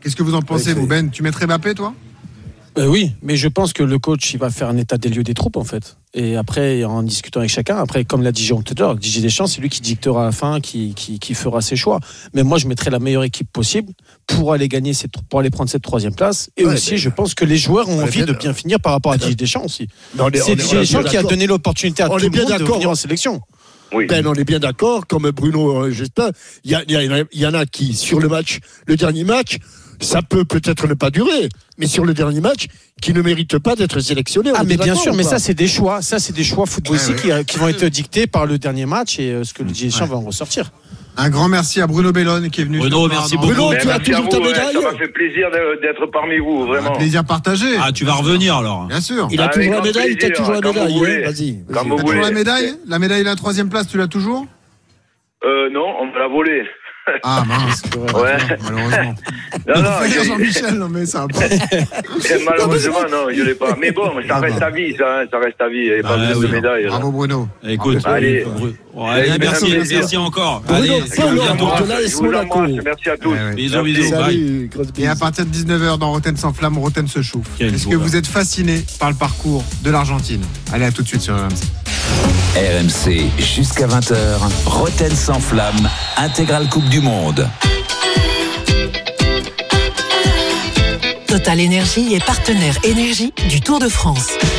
Qu'est-ce que vous en pensez, vous, Ben? Tu mettrais Mbappé, toi? Oui, mais je pense que le coach, il va faire un état des lieux des troupes, en fait. Et après, en discutant avec chacun, après, comme l'a dit Jean tout à l'heure, Didier Deschamps, c'est lui qui dictera à la fin, qui fera ses choix. Mais moi, je mettrai la meilleure équipe possible pour aller prendre cette 3e place. Et aussi, je pense que les joueurs ont envie de bien finir par rapport à Didier Deschamps aussi. C'est Didier Deschamps qui a donné l'opportunité à tout le monde de venir en sélection. Oui. Ben, on est bien d'accord, comme Bruno Gestin, il y en a qui, sur le dernier match, ça peut-être ne pas durer, mais sur le dernier match, qui ne mérite pas d'être sélectionné. Mais bien sûr, mais ça c'est des choix footballistiques qui vont être dictés par le dernier match et ce que le Didier Deschamps va en ressortir. Un grand merci à Bruno Bellone qui est venu. Bruno, merci beaucoup. Bruno, tu as toujours ta médaille. Ça m'a fait plaisir d'être parmi vous, vraiment. Un plaisir partagé. Ah, tu vas revenir alors. Bien sûr. Il a toujours la médaille, tu as toujours la médaille. Vas-y. Tu as toujours la médaille? La médaille de la 3e place, tu l'as toujours? Non, on me l'a volée. Ah mince, ouais. Malheureusement. Non, Jean-Michel, non mais ça va pas. Malheureusement, non, je l'ai pas. Mais bon, ça reste ta vie, ça reste ta vie. Il n'y a pas besoin de médaille. Bravo Bruno. Écoute, allez, merci encore. Allez, merci à tous. Bisous, bye. Et à partir de 19h dans Roten sans flamme, Roten se chauffe. Est-ce que vous êtes fasciné par le parcours de l'Argentine? Allez, à tout de suite sur RMC. RMC jusqu'à 20h, Roten sans flamme, intégrale Coupe du Monde. Total Énergie est partenaire énergie du Tour de France.